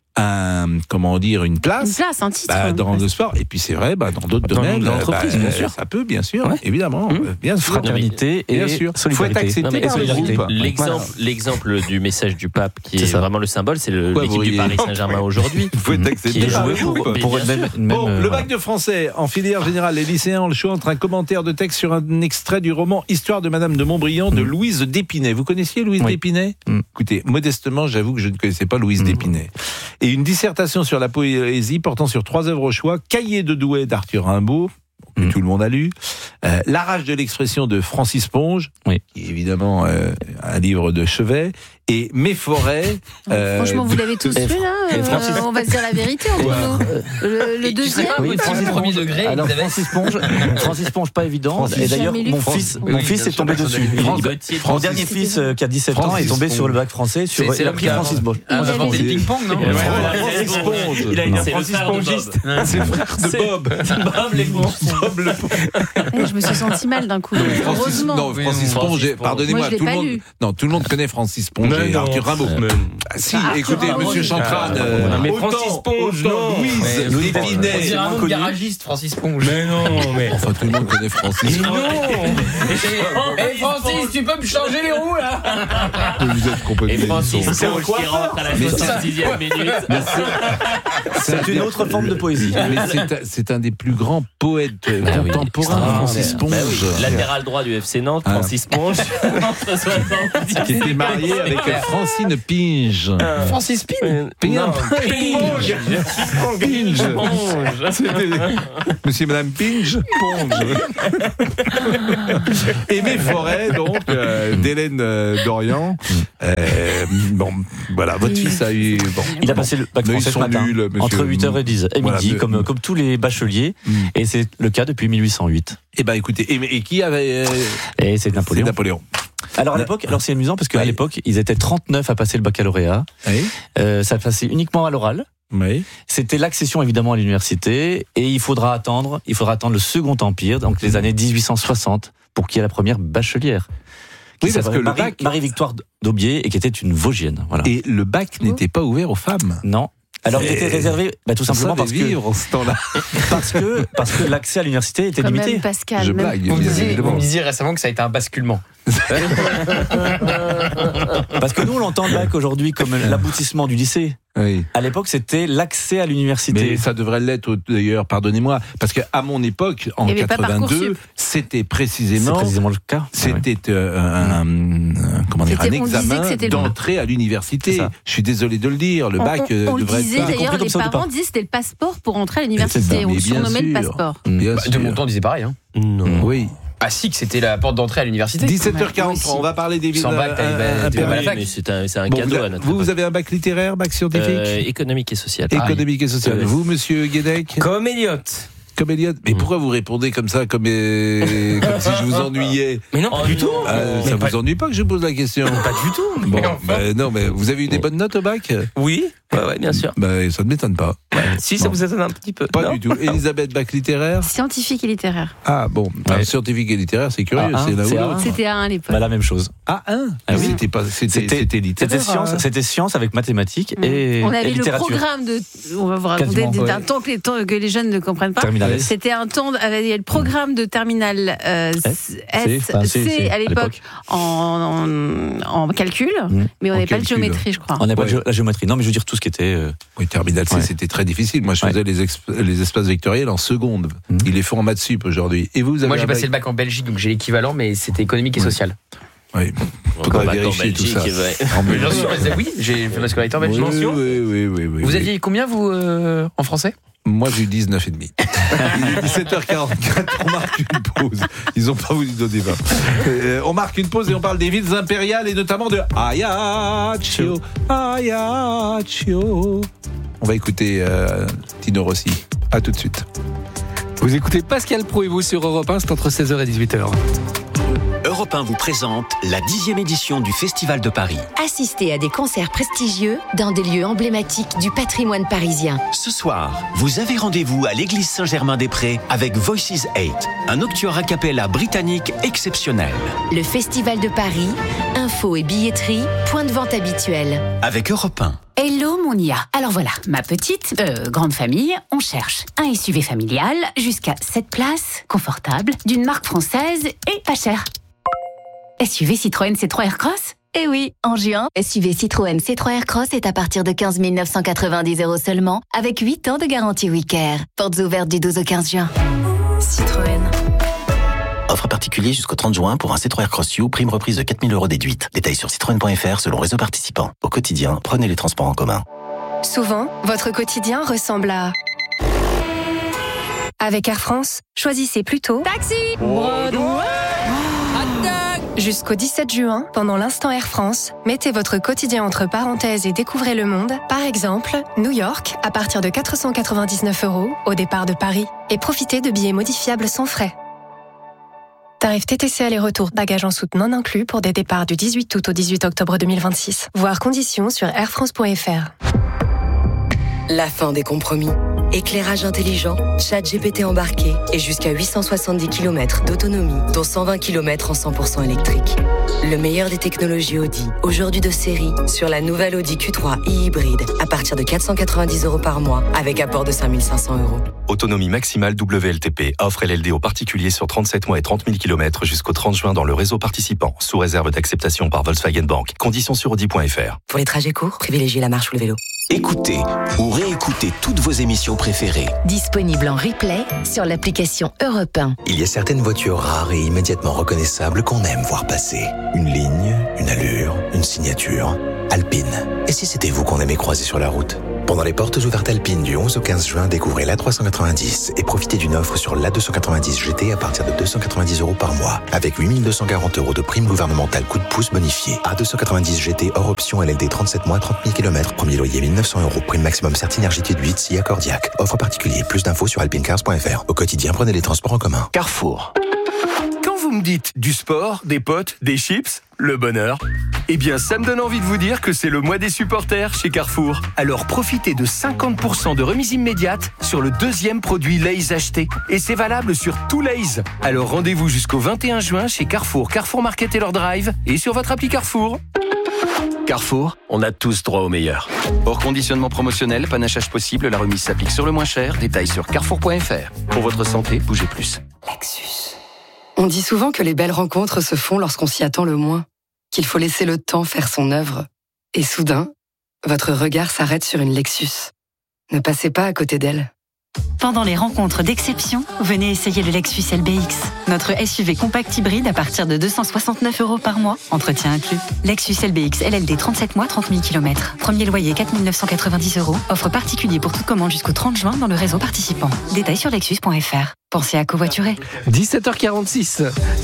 une place, un titre, dans le sport. Et puis c'est vrai, dans d'autres domaines, l'entreprise, bien sûr. Ça peut, bien sûr, évidemment, bien sûr. Fraternité et solidarité. Faut être accepté par le groupe. L'exemple du message du pape qui est vraiment le symbole, c'est l'équipe du Paris Saint-Germain aujourd'hui. Faut être accepté par le groupe. Pour le bac de français en filière générale, les lycéens ont le choix entre un commentaire de texte sur un extrait du roman Histoire de Madame de Montbriand de Louise d'Épinay. Vous connaissiez Louise d'Épinay ? Écoutez, modestement, j'avoue que je ne connaissais pas Louise d'Épinay. Et une dissertation sur la poésie portant sur 3 œuvres au choix, Cahiers de Douai d'Arthur Rimbaud, que tout le monde a lu. La rage de l'expression de Francis Ponge, qui est évidemment un livre de chevet. Et Mes forêts. Franchement, vous l'avez tous lu là. On va se dire la vérité entre nous. Le deuxième. Oui, Francis premier degré. Alors Francis Ponge, pas évident. Et d'ailleurs, mon fils est tombé dessus. Mon dernier fils qui a 17 ans est tombé sur le bac français sur la prix Francis Ponge. On a inventé le ping-pong, non? Francis Ponge. Il a une Francis Pongiste. C'est le frère de Bob. Bob les Bob le Je me suis senti mal d'un coup. Heureusement. Non, Francis Ponge. Pardonnez-moi, tout le monde connaît Francis Ponge. Arthur Rimbaud. Si, écoutez, monsieur Chantrane. Mais Francis Ponge, non. Louise Épinay. On dirait un nom de garagiste, Francis Ponge. Mais non, mais. Enfin, tout le monde connaît Francis. Non. Et Francis, tu peux me changer les roues, là? Vous êtes complètement. Et Francis Ponge qui rentre à la 70e minute. C'est une autre forme de poésie. Mais c'est un des plus grands poètes contemporains, Francis Ponge. Latéral droit du FC Nantes, Francis Ponge. Qui était marié avec Francine Pinge. Francis Pinge. Pinge. Monsieur et Madame Pinge. Ponge. Et Mes forêts, donc, d'Hélène Dorian. Bon, voilà, votre fils a eu. Bon, il a passé le bac français ce matin, entre 8h et 10 et midi, comme tous les bacheliers. Et c'est le cas depuis 1808. Eh ben, écoutez, et qui avait. Et c'est Napoléon. Alors à l'époque, c'est amusant parce qu'à l'époque, ils étaient 39 à passer le baccalauréat. Ça passait uniquement à l'oral. C'était l'accession évidemment à l'université et il faudra attendre le Second Empire, donc les années 1860, pour qu'il y ait la première bachelière. Oui, parce que le bac, Marie-Victoire d'Aubier, et qui était une Vosgienne. Voilà. Et le bac n'était pas ouvert aux femmes. Non. Alors il était réservé tout simplement parce que ce temps-là. parce que l'accès à l'université était limité. Même Pascal, je blague. Vous me disiez récemment que ça a été un basculement. Parce que nous on l'entend le bac aujourd'hui comme l'aboutissement du lycée. Oui. À l'époque, c'était l'accès à l'université. Mais ça devrait l'être d'ailleurs, pardonnez-moi, parce qu'à mon époque, en 82, c'était précisément le cas. C'était un examen d'entrée à l'université. Je suis désolé de le dire, le bac devrait être. D'ailleurs, les parents disaient que c'était le passeport pour entrer à l'université. On le surnommait le passeport. De mon temps, on disait pareil. Hein. Non. Oui. Ah si, que c'était la porte d'entrée à l'université. 17h43, on va parler des villes. Sans bac, mais c'est un cadeau à notre époque. Vous avez un bac littéraire, bac scientifique, économique et social. Économique et social. Vous, monsieur Guédec? Comme Elliot. Mais pourquoi vous répondez comme ça, comme si je vous ennuyais? Mais non, pas du tout. Ça vous ennuie pas que je pose la question? Pas du tout. Bon, non, mais vous avez eu des bonnes notes au bac? Oui, ouais, bien sûr. Ça ne m'étonne pas. Si, ça vous étonne un petit peu. Pas du tout. Elisabeth, bac littéraire? Scientifique et littéraire. Ah bon, scientifique et littéraire, c'est curieux. C'est là où c'était A1 à l'époque. La même chose. A1. Oui. C'était littéraire. C'était science avec mathématiques et on avait littérature. Le programme de. On va vous raconter d'un temps que les jeunes ne comprennent pas. C'était un temps. Il y a le programme de terminale C à l'époque en calcul, mais on n'avait pas de géométrie, je crois. On n'avait pas la géométrie. Non, mais je veux dire tout ce qui était. Oui, terminale C, c'était très difficile. Moi, je faisais les espaces vectoriels en seconde. Ils les font en maths sup aujourd'hui. Et vous avez Moi, j'ai passé le bac en Belgique, donc j'ai l'équivalent, mais c'était économique et social. Oui, on peut vérifier tout ça. Oui, j'ai fait ma scolarité en Belgique. Oui. Vous aviez combien, vous, en français? Moi, j'ai eu 19,5. Il est 17h44, on marque une pause. Ils n'ont pas voulu donner 20. On marque une pause et on parle des villes impériales et notamment de Ajaccio. On va écouter Tino Rossi. À tout de suite. Vous écoutez Pascal Pro et vous sur Europe 1, c'est entre 16h et 18h. Europe 1 vous présente la 10e édition du Festival de Paris. Assistez à des concerts prestigieux dans des lieux emblématiques du patrimoine parisien. Ce soir, vous avez rendez-vous à l'église Saint-Germain-des-Prés avec Voices 8, un octuor a cappella britannique exceptionnel. Le Festival de Paris, info et billetterie, point de vente habituel. Avec Europe 1. Hello Monia. Alors voilà, ma petite, grande famille, on cherche un SUV familial jusqu'à 7 places, confortable, d'une marque française et pas cher. SUV Citroën C3 Aircross ? Eh oui, en juin, SUV Citroën C3 Aircross est à partir de 15 990 € seulement, avec 8 ans de garantie WeCare. Portes ouvertes du 12 au 15 juin. Citroën. Offre particulier jusqu'au 30 juin pour un C3 Aircross U, prime reprise de 4 000 € déduite. Détails sur citroën.fr selon réseau participant. Au quotidien, prenez les transports en commun. Souvent, votre quotidien ressemble à Avec Air France, choisissez plutôt Taxi Jusqu'au 17 juin, pendant l'instant Air France, mettez votre quotidien entre parenthèses et découvrez le monde. Par exemple, New York, à partir de 499 € au départ de Paris. Et profitez de billets modifiables sans frais. Tarif TTC aller-retour, bagages en soute non inclus pour des départs du 18 août au 18 octobre 2026. Voir conditions sur airfrance.fr. La fin des compromis. Éclairage intelligent, ChatGPT embarqué et jusqu'à 870 km d'autonomie, dont 120 km en 100% électrique. Le meilleur des technologies Audi, aujourd'hui de série, sur la nouvelle Audi Q3 e-hybride, à partir de 490 € par mois, avec apport de 5 500 €. Autonomie maximale WLTP, offre LLD aux particuliers sur 37 mois et 30 000 km jusqu'au 30 juin dans le réseau participant, sous réserve d'acceptation par Volkswagen Bank. Conditions sur Audi.fr. Pour les trajets courts, privilégiez la marche ou le vélo. Écoutez ou réécoutez toutes vos émissions préférées. Disponible en replay sur l'application Europe 1. Il y a certaines voitures rares et immédiatement reconnaissables qu'on aime voir passer. Une ligne, une allure, une signature. Alpine. Et si c'était vous qu'on aimait croiser sur la route ? Pendant les portes ouvertes Alpine du 11 au 15 juin, découvrez l'A390 et profitez d'une offre sur l'A290 GT à partir de 290 € par mois, avec 8 240 € de prime gouvernementale coup de pouce bonifiée. A290 GT hors option LLD 37 mois, 30 000 km, premier loyer 1 900 €, prime maximum Certinergie de 8, SIA Cordiac. Offre particulier, plus d'infos sur alpinecars.fr. Au quotidien, prenez les transports en commun. Carrefour. Quand vous me dites du sport, des potes, des chips, le bonheur, eh bien ça me donne envie de vous dire que c'est le mois des supporters chez Carrefour. Alors profitez de 50% de remise immédiate sur le deuxième produit Lay's acheté. Et c'est valable sur tout Lay's. Alors rendez-vous jusqu'au 21 juin chez Carrefour, Carrefour Market et leur drive et sur votre appli Carrefour. Carrefour, on a tous droit au meilleur. Hors conditionnement promotionnel, panachage possible, la remise s'applique sur le moins cher. Détails sur carrefour.fr. Pour votre santé, bougez plus. Lexus. On dit souvent que les belles rencontres se font lorsqu'on s'y attend le moins, qu'il faut laisser le temps faire son œuvre. Et soudain, votre regard s'arrête sur une Lexus. Ne passez pas à côté d'elle. Pendant les rencontres d'exception, venez essayer le Lexus LBX. Notre SUV compact hybride à partir de 269 € par mois, entretien inclus. Lexus LBX LLD 37 mois, 30 000 km. Premier loyer 4 990 €. Offre particulier pour toute commande jusqu'au 30 juin dans le réseau participant. Détails sur lexus.fr. Pensez à covoiturer. 17h46,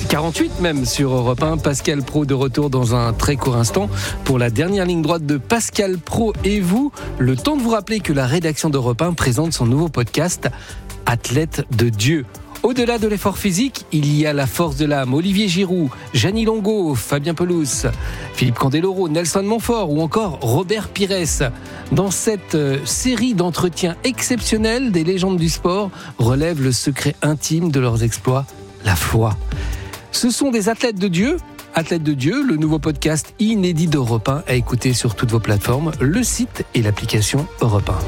48 même sur Europe 1. Pascal Praud de retour dans un très court instant pour la dernière ligne droite de Pascal Praud et vous. Le temps de vous rappeler que la rédaction d'Europe 1 présente son nouveau podcast Athlète de Dieu. Au-delà de l'effort physique, il y a la force de l'âme. Olivier Giroud, Jeannie Longo, Fabien Pelouse, Philippe Candeloro, Nelson Montfort ou encore Robert Pires. Dans cette série d'entretiens exceptionnels, des légendes du sport relèvent le secret intime de leurs exploits, la foi. Ce sont des athlètes de Dieu. Athlètes de Dieu, le nouveau podcast inédit d'Europe 1 à écouter sur toutes vos plateformes, le site et l'application Europe 1.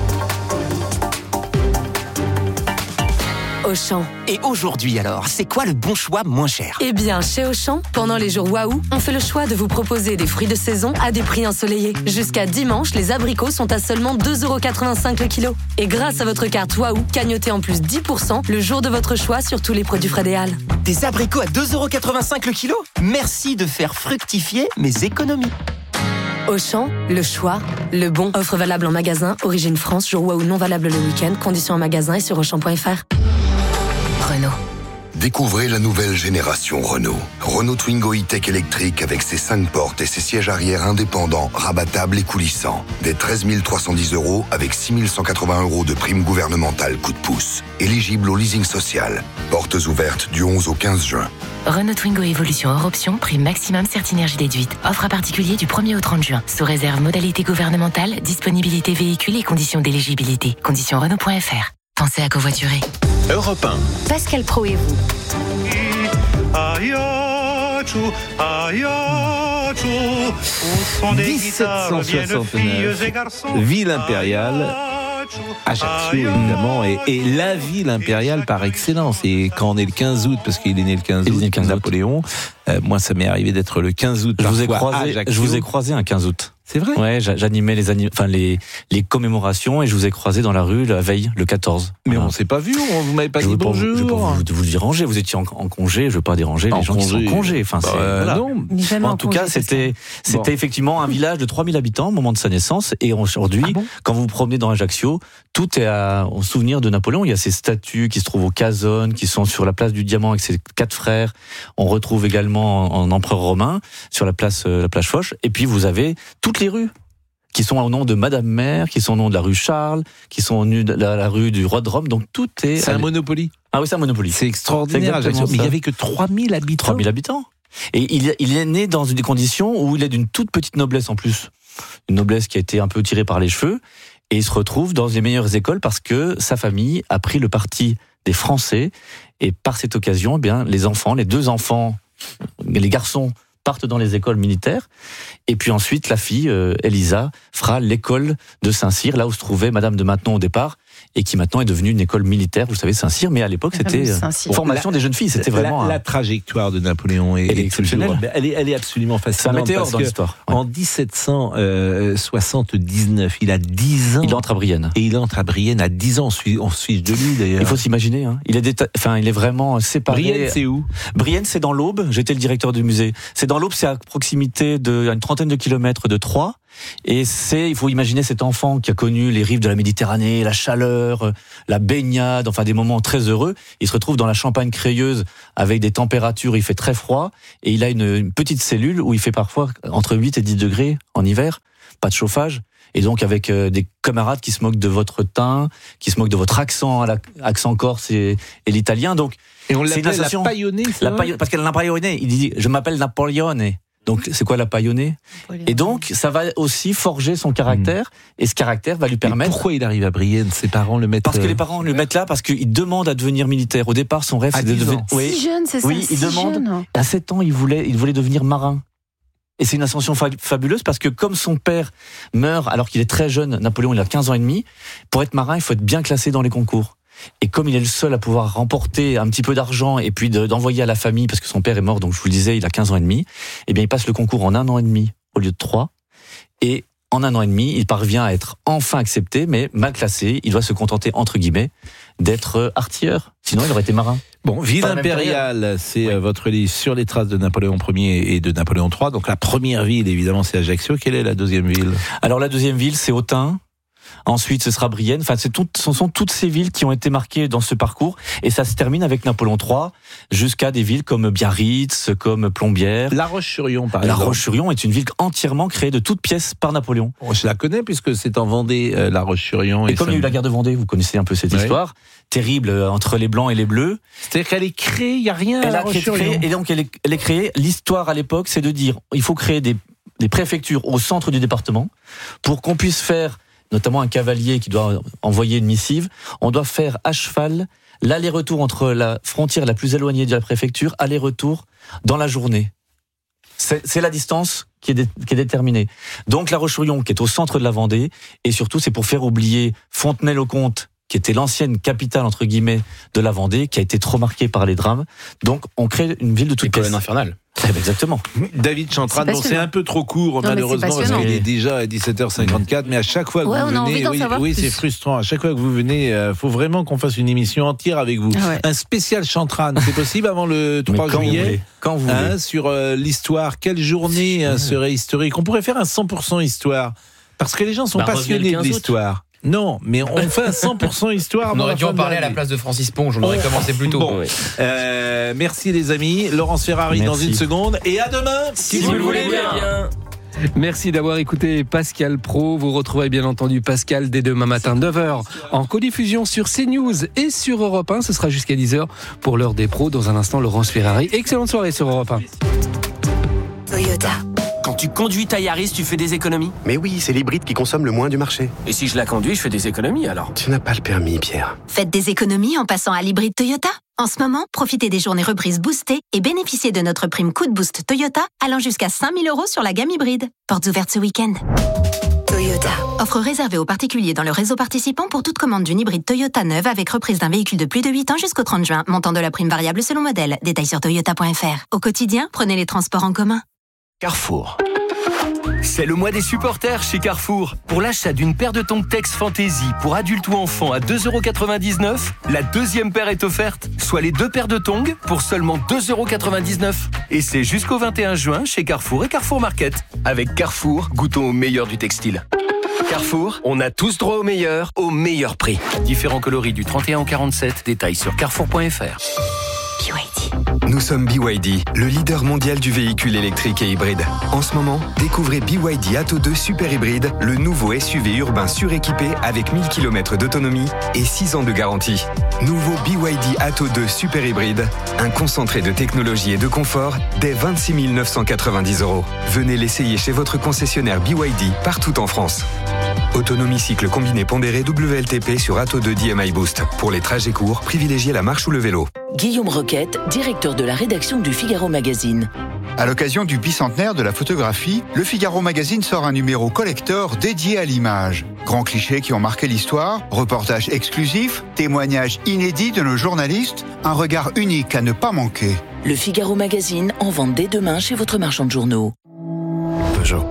Auchan. Et aujourd'hui alors, c'est quoi le bon choix moins cher ? Eh bien, chez Auchan, pendant les jours Waouh, on fait le choix de vous proposer des fruits de saison à des prix ensoleillés. Jusqu'à dimanche, les abricots sont à seulement 2,85 € le kilo. Et grâce à votre carte Waouh, cagnotez en plus 10% le jour de votre choix sur tous les produits Fred et Halles. Des abricots à 2,85 € le kilo ? Merci de faire fructifier mes économies. Auchan, le choix, le bon. Offre valable en magasin, origine France, jour Waouh non valable le week-end, conditions en magasin et sur Auchan.fr. Renault. Découvrez la nouvelle génération Renault. Renault Twingo e-Tech électrique avec ses 5 portes et ses sièges arrière indépendants, rabattables et coulissants. Dès 13 310 € avec 6 180 € de prime gouvernementale coup de pouce. Éligible au leasing social. Portes ouvertes du 11 au 15 juin. Renault Twingo Évolution hors option, prime maximum Certinergie déduite. Offre à particulier du 1er au 30 juin. Sous réserve modalité gouvernementale, disponibilité véhicule et conditions d'éligibilité. Conditions Renault.fr. Pensez à covoiturer. Europe 1. Pascal Praud et vous. 1769, ville impériale, Ajaccio évidemment, et la ville impériale par excellence. Et quand on est le 15 août, parce qu'il est né le 15 août, Napoléon, moi ça m'est arrivé d'être le 15 août. Je vous ai croisé un 15 août. C'est vrai? Ouais, j'animais les commémorations et je vous ai croisé dans la rue la veille, le 14. Mais on s'est pas vu, vous m'avez pas dit bonjour. Je veux pas vous déranger, vous étiez en congé, je veux pas déranger les gens qui sont en congé. Enfin, voilà. Non. En tout cas, c'était effectivement un village de 3000 habitants au moment de sa naissance. Et aujourd'hui, quand vous vous promenez dans Ajaccio, tout est en souvenir de Napoléon. Il y a ces statues qui se trouvent au Casone, qui sont sur la place du Diamant avec ses 4 frères. On retrouve également en empereur romain sur la plage Foch. Et puis vous avez toutes les rues qui sont au nom de Madame Mère, qui sont au nom de la rue Charles, qui sont au nom de la rue du Roi de Rome. Donc tout est... C'est un Monopoly. Ah oui, c'est un Monopoly. C'est extraordinaire. Mais il n'y avait que 3000 habitants. 3000 habitants. Et il est né dans des conditions où il est d'une toute petite noblesse en plus. Une noblesse qui a été un peu tirée par les cheveux. Et il se retrouve dans les meilleures écoles parce que sa famille a pris le parti des Français. Et par cette occasion, eh bien, les 2 enfants, les garçons, partent dans les écoles militaires. Et puis ensuite, la fille, Elisa, fera l'école de Saint-Cyr, là où se trouvait Madame de Maintenon au départ, et qui maintenant est devenue une école militaire, vous savez, Saint-Cyr, mais à l'époque, c'était formation des jeunes filles. C'était vraiment... La trajectoire de Napoléon est exceptionnelle. Elle est absolument fascinante. C'est un météore dans l'histoire. Ouais. En 1779, il a 10 ans. Il entre à Brienne. Et il entre à Brienne à 10 ans. On se fiche de lui, d'ailleurs. Il faut s'imaginer, hein. Il est vraiment séparé. Brienne, c'est où? Brienne, c'est dans l'Aube. J'étais le directeur du musée. C'est dans l'Aube, c'est à proximité d'une trentaine de kilomètres de Troyes. Et il faut imaginer cet enfant qui a connu les rives de la Méditerranée, la chaleur, la baignade, enfin des moments très heureux. Il se retrouve dans la Champagne crayeuse avec des températures, il fait très froid, et il a une petite cellule où il fait parfois entre 8 et 10 degrés en hiver, pas de chauffage. Et donc avec des camarades qui se moquent de votre teint, qui se moquent de votre accent, accent corse et l'italien. Donc, et on l'appelle la paillonnée, parce qu'elle a paillonnée. Il dit, je m'appelle Napoleone. Donc, c'est quoi la paillonnée? Et donc, ça va aussi forger son caractère, et ce caractère va lui permettre... Et pourquoi il arrive à Brienne? Ses parents le mettent... Parce que les parents le mettent là, parce qu'il demande à devenir militaire. Au départ, son rêve, c'est de devenir... Si jeune, c'est ça. Oui, il demande... À 7 ans, il voulait devenir marin. Et c'est une ascension fabuleuse, parce que comme son père meurt alors qu'il est très jeune, Napoléon, il a 15 ans et demi, pour être marin, il faut être bien classé dans les concours. Et comme il est le seul à pouvoir remporter un petit peu d'argent et puis d'envoyer à la famille, parce que son père est mort, donc je vous le disais, il a 15 ans et demi, eh bien il passe le concours en 1 an et demi au lieu de 3. Et en 1 an et demi, il parvient à être enfin accepté, mais mal classé. Il doit se contenter, entre guillemets, d'être artilleur. Sinon, il aurait été marin. Bon, Ville impériale, c'est votre livre sur les traces de Napoléon Ier et de Napoléon III. Donc la première ville, évidemment, c'est Ajaccio. Quelle est la deuxième ville? Alors la deuxième ville, c'est Autun. Ensuite, ce sera Brienne. Enfin, ce sont toutes ces villes qui ont été marquées dans ce parcours. Et ça se termine avec Napoléon III, jusqu'à des villes comme Biarritz, comme Plombières. La Roche-sur-Yon, par exemple. La Roche-sur-Yon est une ville entièrement créée de toutes pièces par Napoléon. Je la connais, puisque c'est en Vendée, la Roche-sur-Yon. Et comme il y a eu la guerre de Vendée, vous connaissez un peu cette histoire, terrible entre les Blancs et les Bleus. C'est-à-dire qu'elle est créée, il n'y a rien à la Roche-sur-Yon. Et donc, elle est créée. L'histoire, à l'époque, c'est de dire, il faut créer des préfectures au centre du département pour qu'on puisse faire, notamment un cavalier qui doit envoyer une missive, on doit faire à cheval l'aller-retour entre la frontière la plus éloignée de la préfecture, aller-retour dans la journée. C'est la distance qui est déterminée. Donc la Roche-sur-Yon, qui est au centre de la Vendée, et surtout c'est pour faire oublier Fontenay-le-Comte, qui était l'ancienne capitale, entre guillemets, de la Vendée, qui a été trop marquée par les drames. Donc on crée une ville de toutes pièces. Colonne infernale. Exactement. David Chantrade, c'est un peu trop court, malheureusement, parce qu'il est déjà à 17h54, mais à chaque fois que vous venez, c'est frustrant. À chaque fois que vous venez, faut vraiment qu'on fasse une émission entière avec vous. Un spécial Chantrade, c'est possible avant le 3 juillet? Quand vous voulez. Sur l'histoire, quelle journée serait historique? On pourrait faire un 100% histoire, parce que les gens sont passionnés de l'histoire. Non, mais on fait un 100% histoire. On aurait dû en parler à la place de Francis Ponge, on aurait commencé plus tôt. Bon. Merci les amis, Laurence Ferrari dans une seconde, et à demain, si vous le voulez bien. Merci d'avoir écouté Pascal Pro. Vous retrouverez bien entendu Pascal dès demain matin 9h en codiffusion sur CNews et sur Europe 1. Ce sera jusqu'à 10h pour l'heure des pros. Dans un instant, Laurence Ferrari. Excellente soirée sur Europe 1. Toyota. Quand tu conduis ta Yaris, tu fais des économies? Mais oui, c'est l'hybride qui consomme le moins du marché. Et si je la conduis, je fais des économies alors? Tu n'as pas le permis, Pierre. Faites des économies en passant à l'hybride Toyota. En ce moment, profitez des journées reprises boostées et bénéficiez de notre prime Coup de Boost Toyota allant jusqu'à 5 000 € sur la gamme hybride. Portes ouvertes ce week-end. Toyota. Offre réservée aux particuliers dans le réseau participant pour toute commande d'une hybride Toyota neuve avec reprise d'un véhicule de plus de 8 ans jusqu'au 30 juin. Montant de la prime variable selon modèle. Détails sur toyota.fr. Au quotidien, prenez les transports en commun. Carrefour. C'est le mois des supporters chez Carrefour. Pour l'achat d'une paire de tongs Tex Fantasy pour adultes ou enfants à 2,99 €, la deuxième paire est offerte, soit les 2 paires de tongs pour seulement 2,99 €. Et c'est jusqu'au 21 juin chez Carrefour et Carrefour Market. Avec Carrefour, goûtons au meilleur du textile. Carrefour, on a tous droit au meilleur prix. Différents coloris du 31 au 47, détails sur carrefour.fr. Nous sommes BYD, le leader mondial du véhicule électrique et hybride. En ce moment, découvrez BYD Atto 2 Super Hybride, le nouveau SUV urbain suréquipé avec 1000 km d'autonomie et 6 ans de garantie. Nouveau BYD Atto 2 Super Hybride, un concentré de technologie et de confort dès 26 990 €. Venez l'essayer chez votre concessionnaire BYD partout en France. Autonomie cycle combiné pondéré WLTP sur Atto 2 DMI Boost. Pour les trajets courts, privilégiez la marche ou le vélo. Guillaume Roquette, directeur de la rédaction du Figaro Magazine. À l'occasion du bicentenaire de la photographie, le Figaro Magazine sort un numéro collector dédié à l'image. Grands clichés qui ont marqué l'histoire, reportages exclusifs, témoignages inédits de nos journalistes, un regard unique à ne pas manquer. Le Figaro Magazine en vente dès demain chez votre marchand de journaux. Peugeot.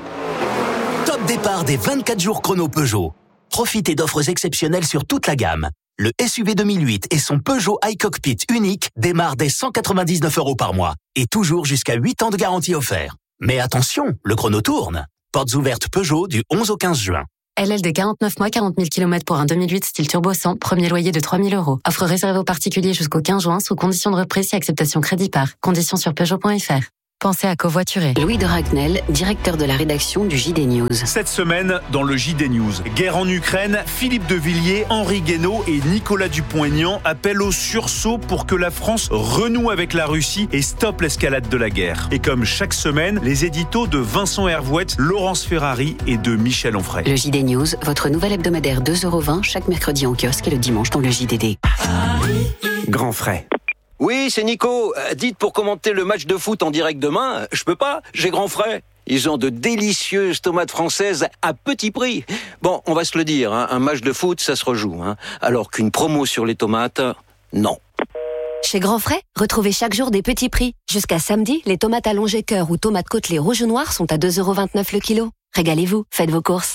Top départ des 24 jours chrono Peugeot. Profitez d'offres exceptionnelles sur toute la gamme. Le SUV 2008 et son Peugeot iCockpit unique démarrent dès 199 € par mois et toujours jusqu'à 8 ans de garantie offert. Mais attention, le chrono tourne. Portes ouvertes Peugeot du 11 au 15 juin. LLD 49 mois, 40 000 km pour un 2008 style turbo 100, premier loyer de 3 000 €. Offre réservée aux particuliers jusqu'au 15 juin sous conditions de reprise et acceptation crédit par. Conditions sur Peugeot.fr. Pensez à covoiturer. Louis de Ragnel, directeur de la rédaction du JD News. Cette semaine, dans le JD News, guerre en Ukraine, Philippe de Villiers, Henri Guénaud et Nicolas Dupont-Aignan appellent au sursaut pour que la France renoue avec la Russie et stoppe l'escalade de la guerre. Et comme chaque semaine, les éditos de Vincent Hervouette, Laurence Ferrari et de Michel Onfray. Le JD News, votre nouvel hebdomadaire 2,20 € chaque mercredi en kiosque et le dimanche dans le JDD. Grand frais. Oui, c'est Nico. Dites pour commenter le match de foot en direct demain, je peux pas, j'ai grand frais. Ils ont de délicieuses tomates françaises à petit prix. Bon, on va se le dire, hein, un match de foot, ça se rejoue. Hein, alors qu'une promo sur les tomates, non. Chez Grand Frais, retrouvez chaque jour des petits prix. Jusqu'à samedi, les tomates allongées cœur ou tomates côtelées rouge ou noir sont à 2,29 € le kilo. Régalez-vous, faites vos courses.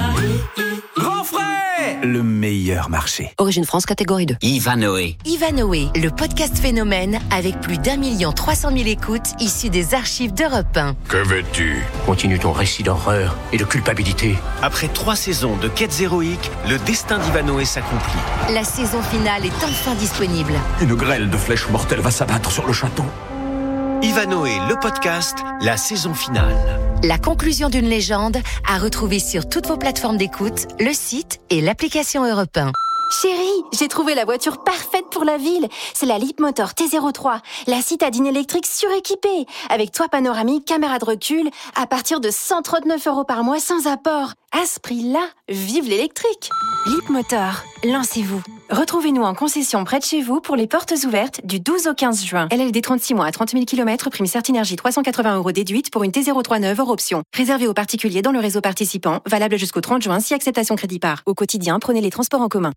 Grand frais, le meilleur marché. Origine France, catégorie 2. Ivanoé. Ivanoé, le podcast phénomène avec plus d'1 300 000 écoutes issues des archives d'Europe 1. Que veux-tu? Continue ton récit d'horreur et de culpabilité. Après 3 saisons de quêtes héroïques, le destin d'Ivanoé s'accomplit. La saison finale est enfin disponible. Une grêle de flèches mortelles va s'abattre sur le château. Ivanoé, le podcast, la saison finale. La conclusion d'une légende à retrouver sur toutes vos plateformes d'écoute, le site et l'application Europe 1. Chérie, j'ai trouvé la voiture parfaite pour la ville. C'est la Leapmotor T03, la citadine électrique suréquipée, avec toit panoramique, caméra de recul, à partir de 139 € par mois sans apport. À ce prix-là, vive l'électrique. Leapmotor, lancez-vous. Retrouvez-nous en concession près de chez vous pour les portes ouvertes du 12 au 15 juin. LLD 36 mois à 30 000 km, prime Certinergie 380 € déduite pour une T03 neuve hors option. Réservé aux particuliers dans le réseau participant, valable jusqu'au 30 juin si acceptation crédit par. Au quotidien, prenez les transports en commun.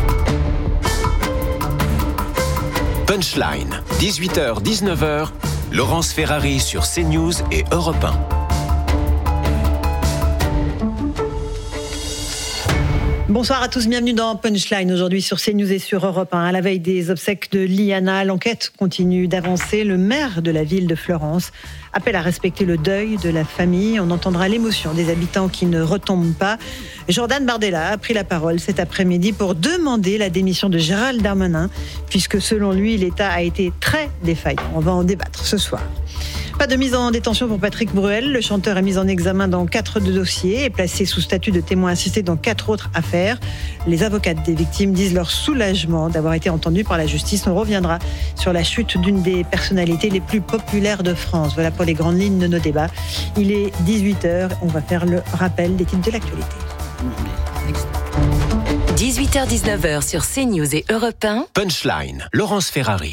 Punchline, 18h, 19h, Laurence Ferrari sur CNews et Europe 1. Bonsoir à tous, bienvenue dans Punchline, aujourd'hui sur CNews et sur Europe 1. À la veille des obsèques de Liana, l'enquête continue d'avancer. Le maire de la ville de Fleurance appelle à respecter le deuil de la famille. On entendra l'émotion des habitants qui ne retombent pas. Jordan Bardella a pris la parole cet après-midi pour demander la démission de Gérald Darmanin, puisque selon lui, l'État a été très défaillant. On va en débattre ce soir. Pas de mise en détention pour Patrick Bruel. Le chanteur est mis en examen dans 4 dossiers et placé sous statut de témoin assisté dans 4 autres affaires. Les avocates des victimes disent leur soulagement d'avoir été entendus par la justice. On reviendra sur la chute d'une des personnalités les plus populaires de France. Voilà pour les grandes lignes de nos débats. Il est 18h. On va faire le rappel des titres de l'actualité. 18h-19h sur CNews et Europe 1. Punchline, Laurence Ferrari.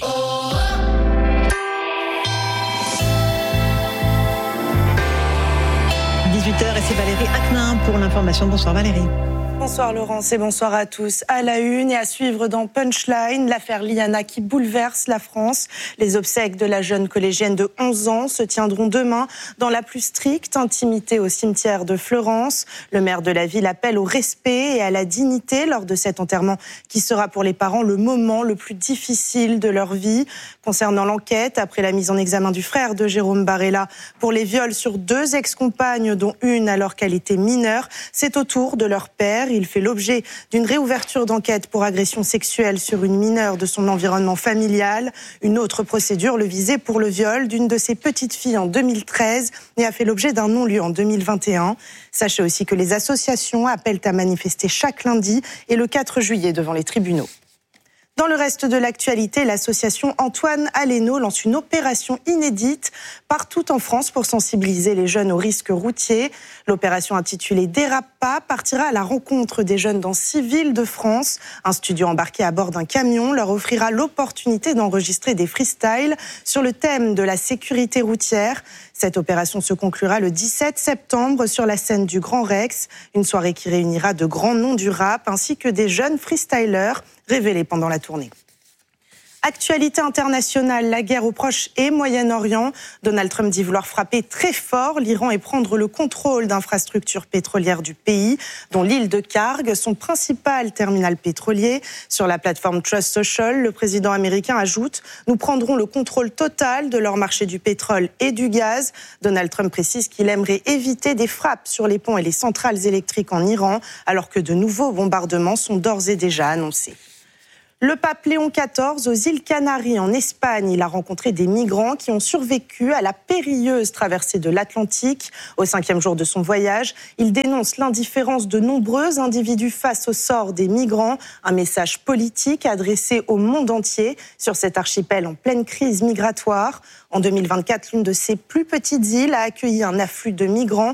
18h et c'est Valérie Acnin pour l'information. Bonsoir Valérie. Bonsoir Laurence et bonsoir à tous. À la une et à suivre dans Punchline, l'affaire Liana qui bouleverse la France. Les obsèques de la jeune collégienne de 11 ans se tiendront demain dans la plus stricte intimité au cimetière de Fleurance. Le maire de la ville appelle au respect et à la dignité lors de cet enterrement qui sera pour les parents le moment le plus difficile de leur vie. Concernant l'enquête, après la mise en examen du frère de Jérôme Barella pour les viols sur 2 ex-compagnes, dont une alors qu'elle était mineure, c'est au tour de leur père. Il fait l'objet d'une réouverture d'enquête pour agression sexuelle sur une mineure de son environnement familial. Une autre procédure le visait pour le viol d'une de ses petites filles en 2013 et a fait l'objet d'un non-lieu en 2021. Sachez aussi que les associations appellent à manifester chaque lundi et le 4 juillet devant les tribunaux. Dans le reste de l'actualité, l'association Antoine Aleno lance une opération inédite partout en France pour sensibiliser les jeunes aux risques routiers. L'opération intitulée Dérape pas partira à la rencontre des jeunes dans 6 villes de France. Un studio embarqué à bord d'un camion leur offrira l'opportunité d'enregistrer des freestyles sur le thème de la sécurité routière. Cette opération se conclura le 17 septembre sur la scène du Grand Rex, une soirée qui réunira de grands noms du rap ainsi que des jeunes freestylers révélés pendant la tournée. Actualité internationale, la guerre au Proche et Moyen-Orient. Donald Trump dit vouloir frapper très fort l'Iran et prendre le contrôle d'infrastructures pétrolières du pays, dont l'île de Kharg, son principal terminal pétrolier. Sur la plateforme Trust Social, le président américain ajoute « Nous prendrons le contrôle total de leur marché du pétrole et du gaz ». Donald Trump précise qu'il aimerait éviter des frappes sur les ponts et les centrales électriques en Iran, alors que de nouveaux bombardements sont d'ores et déjà annoncés. Le pape Léon XIV aux îles Canaries en Espagne. Il a rencontré des migrants qui ont survécu à la périlleuse traversée de l'Atlantique. Au 5e jour de son voyage, il dénonce l'indifférence de nombreux individus face au sort des migrants. Un message politique adressé au monde entier sur cet archipel en pleine crise migratoire. En 2024, l'une de ces plus petites îles a accueilli un afflux de migrants